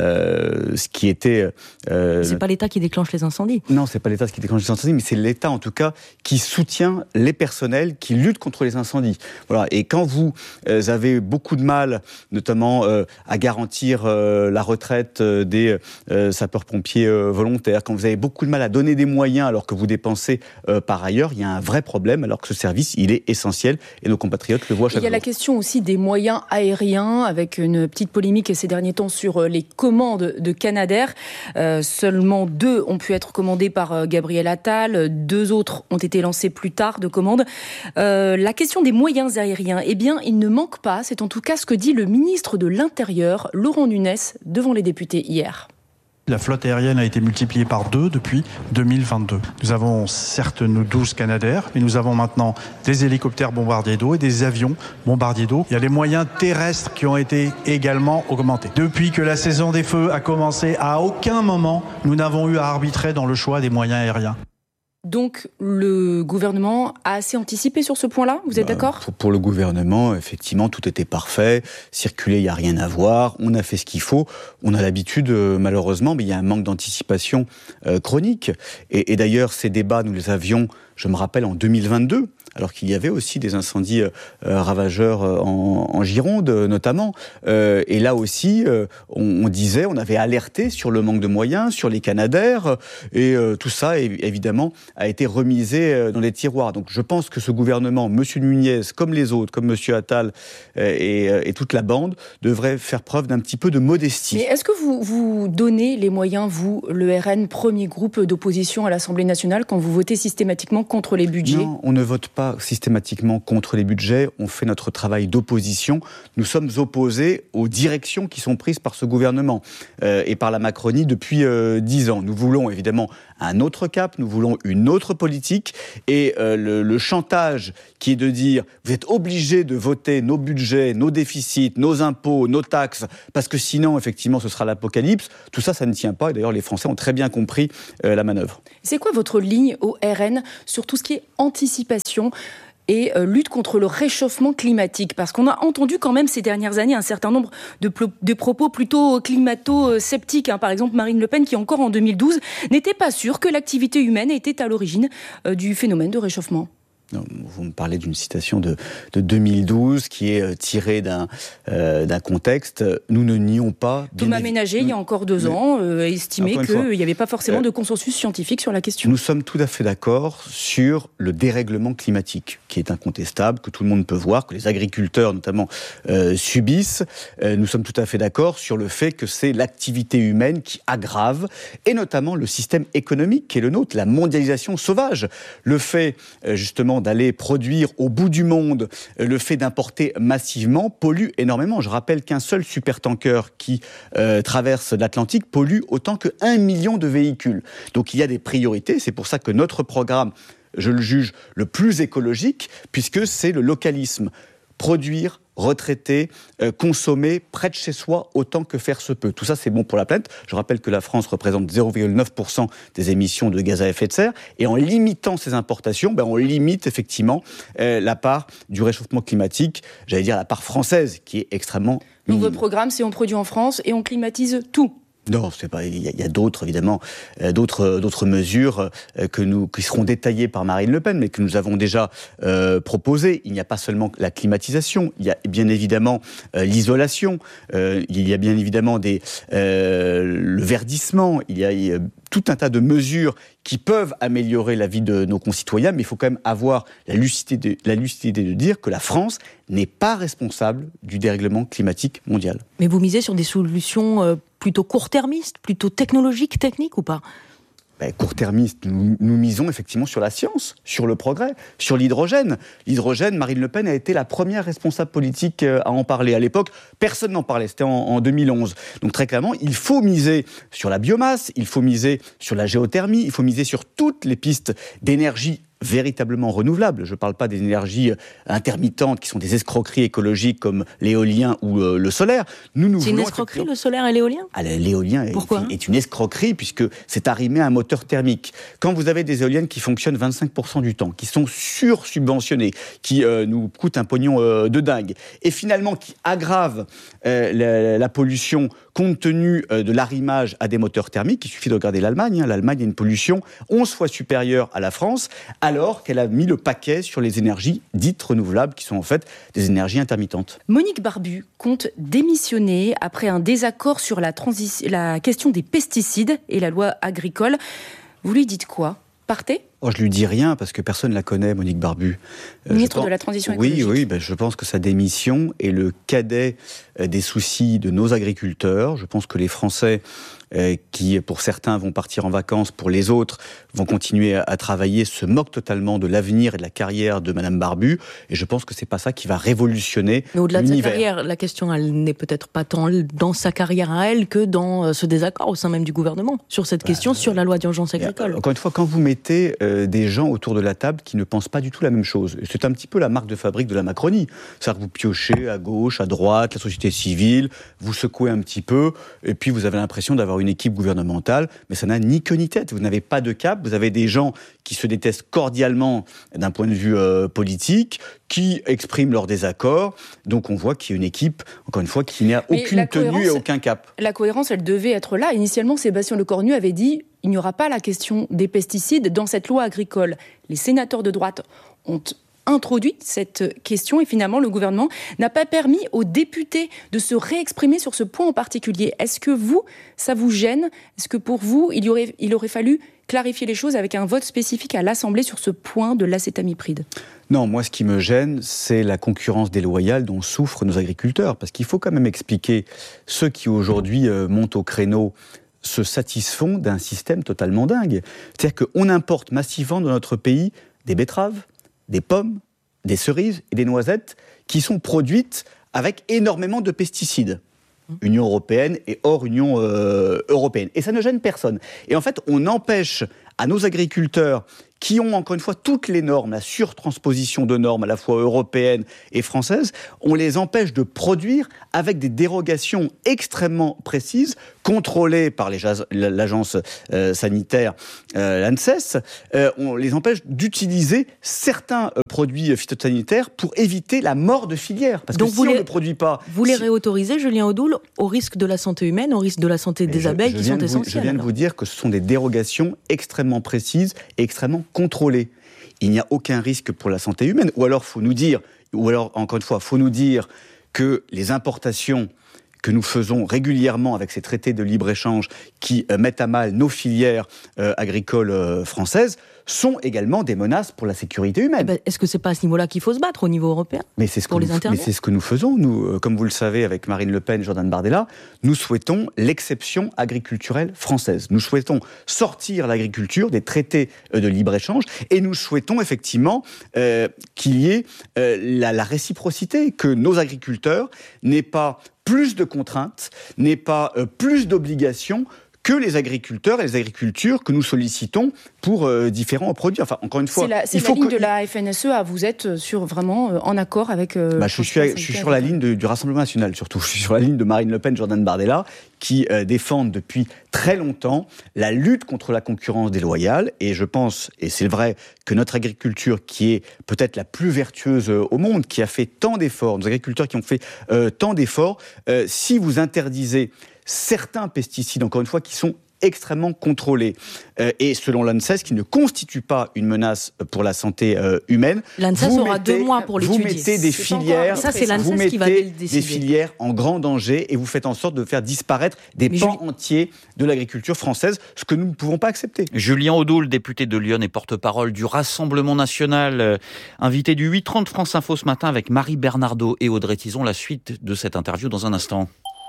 ce qui était... c'est pas l'État qui déclenche les incendies. Non, c'est pas l'État qui déclenche les incendies, mais c'est l'État en tout cas qui soutient les personnels qui luttent contre les incendies. Voilà. Et quand vous avez beaucoup de mal, notamment à garantir la retraite des sapeurs-pompiers volontaires, quand vous avez beaucoup de mal à donner des moyens alors que vous dépensez par ailleurs, il y a un vrai problème alors que ce service, il est essentiel et nos compatriotes le voient chaque jour. Il y a la question aussi des moyens aériens, avec une petite polémique ces derniers temps sur les commandes de Canadair. Seulement 2 ont pu être commandées par Gabriel Attal, 2 autres ont été lancées plus tard de commandes. La question des moyens moyens aériens, eh bien, il ne manque pas. C'est en tout cas ce que dit le ministre de l'Intérieur, Laurent Nunez, devant les députés hier. La flotte aérienne a été multipliée par 2 depuis 2022. Nous avons certes nos 12 Canadair, mais nous avons maintenant des hélicoptères bombardiers d'eau et des avions bombardiers d'eau. Il y a les moyens terrestres qui ont été également augmentés. Depuis que la saison des feux a commencé, à aucun moment nous n'avons eu à arbitrer dans le choix des moyens aériens. Donc, le gouvernement a assez anticipé sur ce point-là, vous êtes d'accord ? Pour le gouvernement, effectivement, tout était parfait. Circuler, il n'y a rien à voir. On a fait ce qu'il faut. On a l'habitude, malheureusement, mais il y a un manque d'anticipation chronique. Et d'ailleurs, ces débats, nous les avions, je me rappelle, en 2022, alors qu'il y avait aussi des incendies ravageurs en Gironde, notamment. Et là aussi, on disait, on avait alerté sur le manque de moyens, sur les Canadair, et tout ça, évidemment, a été remisé dans les tiroirs. Donc je pense que ce gouvernement, M. Nunez, comme les autres, comme M. Attal et toute la bande, devrait faire preuve d'un petit peu de modestie. Mais est-ce que vous donnez les moyens, vous, le RN, premier groupe d'opposition à l'Assemblée nationale, quand vous votez systématiquement contre les budgets ? Non, on ne vote pas systématiquement contre les budgets, on fait notre travail d'opposition. Nous sommes opposés aux directions qui sont prises par ce gouvernement et par la Macronie depuis 10 ans. Nous voulons évidemment un autre cap, nous voulons une autre politique et le chantage qui est de dire vous êtes obligés de voter nos budgets, nos déficits, nos impôts, nos taxes, parce que sinon effectivement ce sera l'apocalypse, tout ça, ça ne tient pas et d'ailleurs les Français ont très bien compris la manœuvre. C'est quoi votre ligne au RN sur tout ce qui est anticipation et lutte contre le réchauffement climatique? Parce qu'on a entendu quand même ces dernières années un certain nombre de propos plutôt climato-sceptiques. Par exemple, Marine Le Pen, qui encore en 2012 n'était pas sûre que l'activité humaine était à l'origine du phénomène de réchauffement. Non, vous me parlez d'une citation de 2012 qui est tirée d'un contexte. Nous ne nions pas... Thomas Ménager, il y a encore 2 ans, estimait qu'il n'y avait pas forcément de consensus scientifique sur la question. Nous sommes tout à fait d'accord sur le dérèglement climatique, qui est incontestable, que tout le monde peut voir, que les agriculteurs notamment subissent. Nous sommes tout à fait d'accord sur le fait que c'est l'activité humaine qui aggrave, et notamment le système économique qui est le nôtre, la mondialisation sauvage. Le fait, justement, d'aller produire au bout du monde, le fait d'importer massivement pollue énormément. Je rappelle qu'un seul supertanker qui traverse l'Atlantique pollue autant que 1 million de véhicules. Donc il y a des priorités, c'est pour ça que notre programme, je le juge le plus écologique, puisque c'est le localisme. Produire, retraiter, consommer près de chez soi autant que faire se peut. Tout ça, c'est bon pour la planète. Je rappelle que la France représente 0,9% des émissions de gaz à effet de serre. Et en limitant ces importations, on limite effectivement la part du réchauffement climatique, j'allais dire la part française, qui est extrêmement minime. Donc votre programme, c'est on produit en France et on climatise tout. Non, c'est pas. Il y a d'autres évidemment, d'autres mesures qui seront détaillées par Marine Le Pen, mais que nous avons déjà proposées. Il n'y a pas seulement la climatisation, il y a bien évidemment l'isolation, il y a bien évidemment le verdissement, il y a tout un tas de mesures qui peuvent améliorer la vie de nos concitoyens, mais il faut quand même avoir la lucidité de dire que la France n'est pas responsable du dérèglement climatique mondial. Mais vous misez sur des solutions plutôt court-termistes, plutôt technologiques, techniques ou pas ? Court-termiste, nous misons effectivement sur la science, sur le progrès, sur l'hydrogène. L'hydrogène, Marine Le Pen a été la première responsable politique à en parler. À l'époque, personne n'en parlait, c'était en 2011. Donc très clairement, il faut miser sur la biomasse, il faut miser sur la géothermie, il faut miser sur toutes les pistes d'énergie véritablement renouvelables. Je ne parle pas des énergies intermittentes qui sont des escroqueries écologiques comme l'éolien ou le solaire. C'est une escroquerie, le solaire et l'éolien ? L'éolien est une escroquerie puisque c'est arrimé à un moteur thermique. Quand vous avez des éoliennes qui fonctionnent 25% du temps, qui sont sursubventionnées, qui nous coûtent un pognon de dingue, et finalement qui aggravent la pollution compte tenu de l'arrimage à des moteurs thermiques, il suffit de regarder l'Allemagne. L'Allemagne a une pollution 11 fois supérieure à la France, alors qu'elle a mis le paquet sur les énergies dites renouvelables, qui sont en fait des énergies intermittentes. Monique Barbu compte démissionner après un désaccord sur la question des pesticides et la loi agricole. Vous lui dites quoi ? Partez ? je lui dis rien parce que personne ne la connaît, Monique Barbu. Ministre de la Transition écologique. Oui, je pense que sa démission est le cadet des soucis de nos agriculteurs. Je pense que les Français, qui pour certains vont partir en vacances, pour les autres vont continuer à travailler, se moquent totalement de l'avenir et de la carrière de Madame Barbu. Et je pense que c'est pas ça qui va révolutionner Mais au-delà l'univers. de sa carrière, la question, elle n'est peut-être pas tant dans sa carrière à elle que dans ce désaccord au sein même du gouvernement sur cette question, sur la loi d'urgence agricole. Encore une fois, quand vous mettez des gens autour de la table qui ne pensent pas du tout la même chose, c'est un petit peu la marque de fabrique de la Macronie. C'est-à-dire que vous piochez à gauche, à droite, la société civile, vous secouez un petit peu, et puis vous avez l'impression d'avoir une équipe gouvernementale, mais ça n'a ni queue ni tête. Vous n'avez pas de cap, vous avez des gens qui se détestent cordialement d'un point de vue politique, qui expriment leur désaccord. Donc on voit qu'il y a une équipe, encore une fois, qui n'a aucune tenue et aucun cap. La cohérence, elle devait être là. Initialement, Sébastien Lecornu avait dit il n'y aura pas la question des pesticides dans cette loi agricole. Les sénateurs de droite ont introduit cette question et finalement le gouvernement n'a pas permis aux députés de se réexprimer sur ce point en particulier. Est-ce que ça vous gêne ? Est-ce que pour vous, il aurait fallu clarifier les choses avec un vote spécifique à l'Assemblée sur ce point de l'acétamipride ? Non, moi ce qui me gêne, c'est la concurrence déloyale dont souffrent nos agriculteurs. Parce qu'il faut quand même expliquer, ceux qui aujourd'hui montent au créneau se satisfont d'un système totalement dingue. C'est-à-dire qu'on importe massivement dans notre pays des betteraves, des pommes, des cerises et des noisettes qui sont produites avec énormément de pesticides. Union européenne et hors Union européenne. Et ça ne gêne personne. Et en fait, on empêche à nos agriculteurs qui ont, encore une fois, toutes les normes, la surtransposition de normes à la fois européennes et françaises, on les empêche de produire avec des dérogations extrêmement précises, contrôlées par l'agence sanitaire, l'ANSES. On les empêche d'utiliser certains produits phytosanitaires pour éviter la mort de filière. Parce que si on ne produit pas... Vous les réautorisez, Julien Audoul, au risque de la santé humaine, au risque de la santé des abeilles qui sont essentielles. Je viens de vous dire que ce sont des dérogations extrêmement précises et extrêmement contrôlées. Il n'y a aucun risque pour la santé humaine. Ou alors, encore une fois, faut nous dire que les importations que nous faisons régulièrement avec ces traités de libre-échange qui mettent à mal nos filières agricoles françaises sont également des menaces pour la sécurité humaine. Est-ce que c'est pas à ce niveau-là qu'il faut se battre au niveau européen pour les interdire ? Mais c'est ce que nous faisons. Nous, comme vous le savez, avec Marine Le Pen et Jordan Bardella, nous souhaitons l'exception agriculturelle française. Nous souhaitons sortir l'agriculture des traités de libre-échange et nous souhaitons effectivement qu'il y ait la réciprocité, que nos agriculteurs n'aient pas plus de contraintes, n'aient pas plus d'obligations que les agriculteurs et les agricultures que nous sollicitons pour différents produits. Enfin, encore une fois, c'est la ligne de la FNSEA. Vous êtes vraiment en accord avec... je suis sur la ligne du Rassemblement national, surtout. Je suis sur la ligne de Marine Le Pen, Jordan Bardella, qui défendent depuis très longtemps la lutte contre la concurrence déloyale. Et je pense, et c'est vrai, que notre agriculture, qui est peut-être la plus vertueuse au monde, qui a fait tant d'efforts, nos agriculteurs qui ont fait tant d'efforts, si vous interdisez certains pesticides, encore une fois, qui sont extrêmement contrôlés. Et selon l'ANSES, qui ne constitue pas une menace pour la santé humaine. L'ANSES aura 2 mois pour l'étudier. Vous mettez des filières, des filières en grand danger et vous faites en sorte de faire disparaître des pans entiers de l'agriculture française, ce que nous ne pouvons pas accepter. Julien Audoul, député de Lyon et porte-parole du Rassemblement national, invité du 8h30 France Info ce matin avec Marie Bernardo et Audrey Tison. La suite de cette interview dans un instant.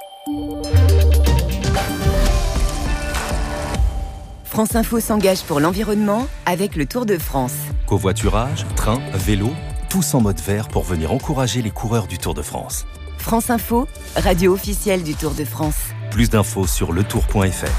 France Info s'engage pour l'environnement avec le Tour de France. Covoiturage, train, vélo, tous en mode vert pour venir encourager les coureurs du Tour de France. France Info, radio officielle du Tour de France. Plus d'infos sur letour.fr.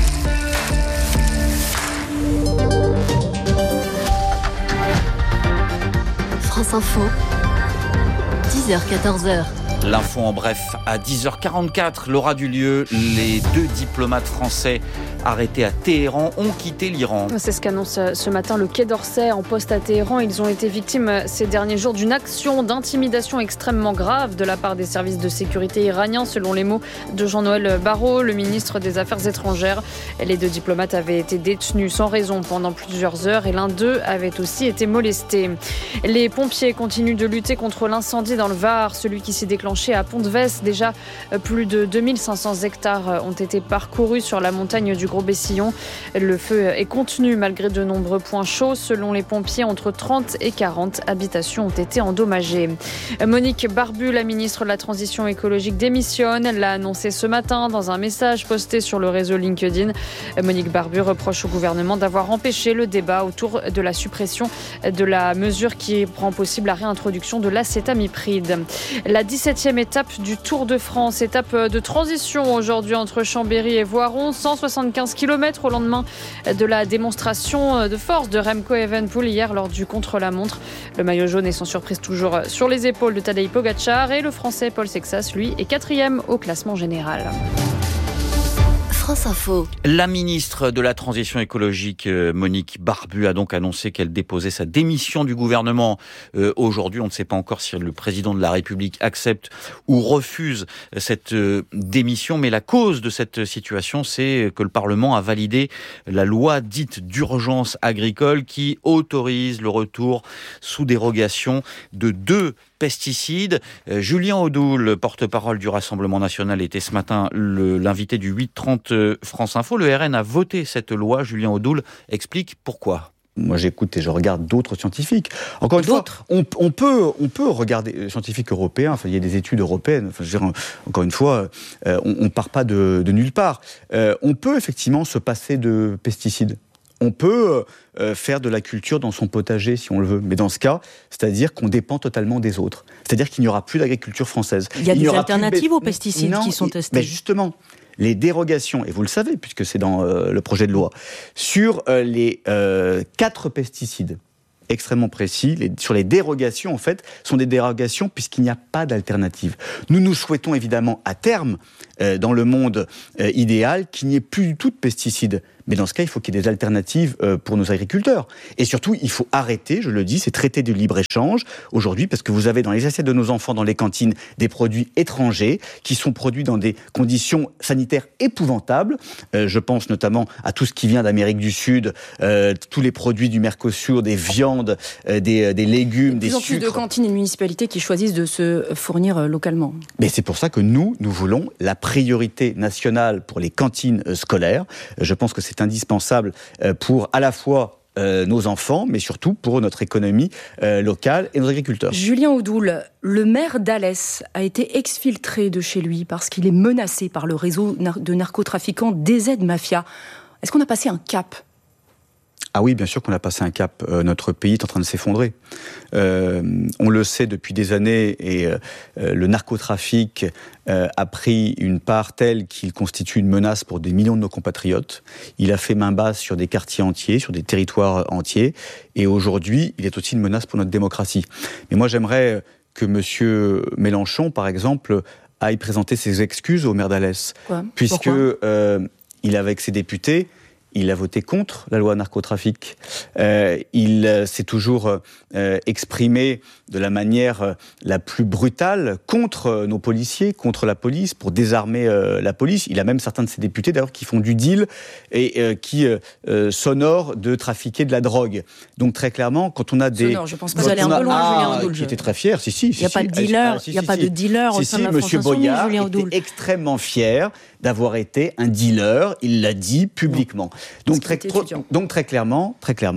France Info, 10h-14h. L'info en bref, à 10h44, Laura Dulieu, les 2 diplomates français arrêtés à Téhéran ont quitté l'Iran. C'est ce qu'annonce ce matin le Quai d'Orsay en poste à Téhéran. Ils ont été victimes ces derniers jours d'une action d'intimidation extrêmement grave de la part des services de sécurité iraniens, selon les mots de Jean-Noël Barrot, le ministre des Affaires étrangères. Les 2 diplomates avaient été détenus sans raison pendant plusieurs heures et l'un d'eux avait aussi été molesté. Les pompiers continuent de lutter contre l'incendie dans le Var, celui qui s'est déclenché à Pont-de-Vesse. Déjà, plus de 2500 hectares ont été parcourus sur la montagne du Gros Gros-Bessillon. Le feu est contenu malgré de nombreux points chauds. Selon les pompiers, entre 30 et 40 habitations ont été endommagées. Monique Barbu, la ministre de la Transition écologique, démissionne. Elle l'a annoncé ce matin dans un message posté sur le réseau LinkedIn. Monique Barbu reproche au gouvernement d'avoir empêché le débat autour de la suppression de la mesure qui rend possible la réintroduction de l'acétamipride. La 17e étape du Tour de France, étape de transition aujourd'hui entre Chambéry et Voiron, 175 km au lendemain de la démonstration de force de Remco Evenepoel hier lors du contre-la-montre. Le maillot jaune est sans surprise toujours sur les épaules de Tadej Pogačar et le Français Paul Sexas, lui, est 4e au classement général. France Info. La ministre de la Transition écologique, Monique Barbu, a donc annoncé qu'elle déposait sa démission du gouvernement aujourd'hui. On ne sait pas encore si le président de la République accepte ou refuse cette démission. Mais la cause de cette situation, c'est que le Parlement a validé la loi dite d'urgence agricole qui autorise le retour sous dérogation de 2 pesticides. Julien Audoul, porte-parole du Rassemblement national, était ce matin l'invité du 8h30 France Info. Le RN a voté cette loi. Julien Audoul explique pourquoi. Moi, j'écoute et je regarde d'autres scientifiques. Encore une fois, on peut regarder les scientifiques européens. Enfin, il y a des études européennes. Enfin, je veux dire, encore une fois, on part pas de nulle part. On peut effectivement se passer de pesticides. On peut faire de la culture dans son potager si on le veut. Mais dans ce cas, c'est-à-dire qu'on dépend totalement des autres. C'est-à-dire qu'il n'y aura plus d'agriculture française. Il y a des alternatives aux pesticides qui sont testées. Mais justement, les dérogations, et vous le savez puisque c'est dans le projet de loi, sur les 4 pesticides extrêmement précis, sur les dérogations, en fait, sont des dérogations puisqu'il n'y a pas d'alternative. Nous souhaitons évidemment, à terme, dans le monde idéal, qu'il n'y ait plus du tout de pesticides. Mais dans ce cas, il faut qu'il y ait des alternatives pour nos agriculteurs. Et surtout, il faut arrêter, je le dis, ces traités de libre-échange aujourd'hui, parce que vous avez dans les assiettes de nos enfants, dans les cantines, des produits étrangers qui sont produits dans des conditions sanitaires épouvantables. Je pense notamment à tout ce qui vient d'Amérique du Sud, tous les produits du Mercosur, des viandes, des légumes, des sucres. Plus en plus de cantines et de municipalités qui choisissent de se fournir localement. Mais c'est pour ça que nous voulons la priorité nationale pour les cantines scolaires. Je pense que c'est indispensable pour à la fois nos enfants, mais surtout pour notre économie locale et nos agriculteurs. Julien Audoul, le maire d'Alès a été exfiltré de chez lui parce qu'il est menacé par le réseau de narcotrafiquants DZ Mafia. Est-ce qu'on a passé un cap ? Ah oui, bien sûr qu'on a passé un cap. Notre pays est en train de s'effondrer. On le sait depuis des années et le narcotrafic a pris une part telle qu'il constitue une menace pour des millions de nos compatriotes. Il a fait main basse sur des quartiers entiers, sur des territoires entiers. Et aujourd'hui, il est aussi une menace pour notre démocratie. Mais moi, j'aimerais que M. Mélenchon, par exemple, aille présenter ses excuses au maire d'Alès. Puisque il, avec ses députés, il a voté contre la loi narcotrafic. Il s'est toujours exprimé de la manière la plus brutale contre nos policiers, contre la police, pour désarmer la police. Il a même certains de ses députés, d'ailleurs, qui font du deal et qui s'honorent de trafiquer de la drogue. Donc, très clairement, quand on a des... Je pense que vous allez un peu loin, Julien Audoul. Qui était très fier, Il n'y a pas de dealer, il n'y a pas de dealer au sein de la France Monsieur Insoumise, Boyard Julien Audoul. était extrêmement fier d'avoir été un dealer, il l'a dit publiquement. Donc très clairement,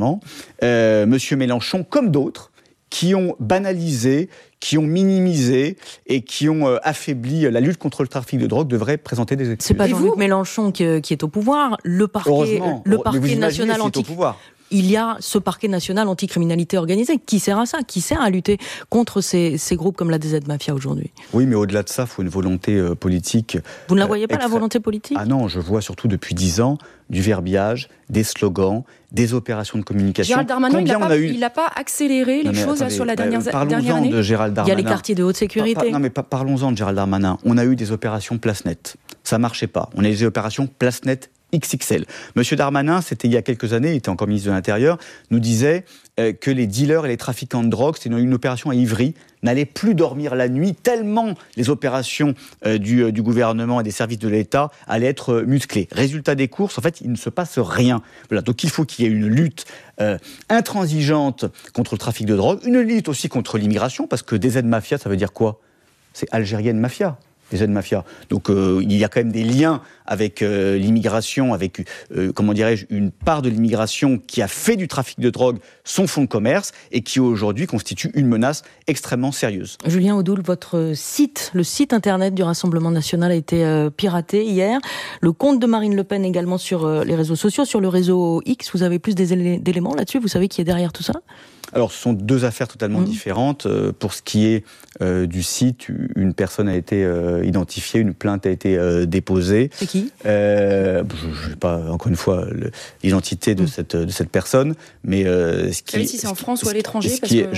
Monsieur Mélenchon, comme d'autres, qui ont banalisé, qui ont minimisé et qui ont affaibli la lutte contre le trafic de drogue, devraient présenter des excuses. C'est pas Jean-Luc Mélenchon qui est au pouvoir, le parquet national il y a ce parquet national anticriminalité organisée. Qui sert à ça ? Qui sert à lutter contre ces groupes comme la DZ Mafia aujourd'hui ? Oui, mais au-delà de ça, il faut une volonté politique. Vous ne la voyez pas, la volonté politique ? Ah non, je vois surtout depuis 10 ans du verbiage, des slogans, des opérations de communication. Gérald Darmanin, il n'a pas accéléré les choses sur la dernière année. Parlons-en de Gérald Darmanin. Il y a les quartiers de haute sécurité. Parlons-en de Gérald Darmanin. On a eu des opérations Place Net. Ça ne marchait pas. On a eu des opérations Place Net XXL. Monsieur Darmanin, c'était il y a quelques années, il était encore ministre de l'Intérieur, nous disait que les dealers et les trafiquants de drogue, c'était une opération à Ivry, n'allaient plus dormir la nuit, tellement les opérations du gouvernement et des services de l'État allaient être musclées. Résultat des courses, en fait, il ne se passe rien. Voilà. Donc il faut qu'il y ait une lutte intransigeante contre le trafic de drogue, une lutte aussi contre l'immigration, parce que DZ Mafia, ça veut dire quoi ? C'est algérienne mafia. Les aides mafia. Donc il y a quand même des liens avec l'immigration, avec, une part de l'immigration qui a fait du trafic de drogue son fonds de commerce et qui aujourd'hui constitue une menace extrêmement sérieuse. Julien Audoul, votre site, le site internet du Rassemblement national a été piraté hier. Le compte de Marine Le Pen également sur les réseaux sociaux, sur le réseau X. Vous avez plus d'éléments là-dessus? Vous savez qui est derrière tout ça? Alors, ce sont deux affaires totalement différentes. Pour ce qui est du site, une personne a été identifiée, une plainte a été déposée. C'est qui? Je n'ai pas, encore une fois, l'identité de cette personne, mais ce qui... si c'est en France ou à l'étranger,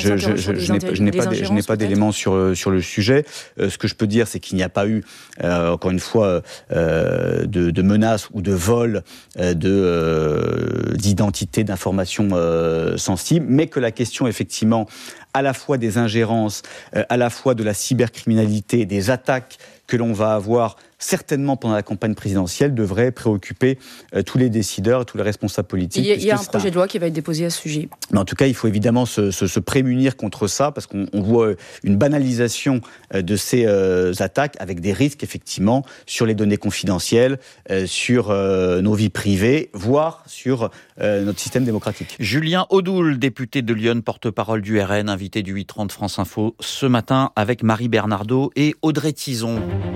je n'ai pas d'éléments sur le sujet. Ce que je peux dire, c'est qu'il n'y a pas eu, encore une fois, de menaces ou de vol d'identité, d'informations sensibles, mais que la question, effectivement, à la fois des ingérences, à la fois de la cybercriminalité, des attaques que l'on va avoir certainement pendant la campagne présidentielle devrait préoccuper tous les décideurs, tous les responsables politiques. Il y a un projet de loi qui va être déposé à ce sujet. Mais en tout cas, il faut évidemment se prémunir contre ça, parce qu'on voit une banalisation de ces attaques avec des risques, effectivement, sur les données confidentielles, sur nos vies privées, voire sur notre système démocratique. Julien Audoul, député de Lyon, porte-parole du RN, invité du 8h30 France Info ce matin avec Marie Bernardo et Audrey Tizon.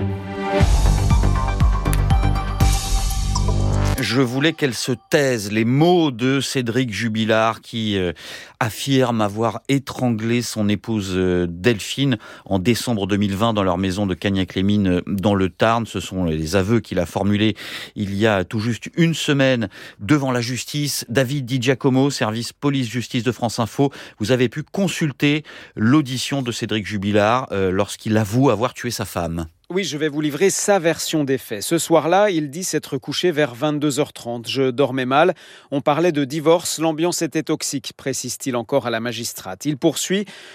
Je voulais qu'elle se taise. Les mots de Cédric Jubilard qui affirme avoir étranglé son épouse Delphine en décembre 2020 dans leur maison de Cagnac-les-Mines dans le Tarn. Ce sont les aveux qu'il a formulés il y a tout juste une semaine devant la justice. David Di Giacomo, service police-justice de France Info. Vous avez pu consulter l'audition de Cédric Jubilard lorsqu'il avoue avoir tué sa femme. Oui, je vais vous livrer sa version des faits. Ce soir-là, il dit s'être couché vers 22h30. Je dormais mal. On parlait de divorce. L'ambiance était toxique, précise-t-il encore à la magistrate. Il poursuit.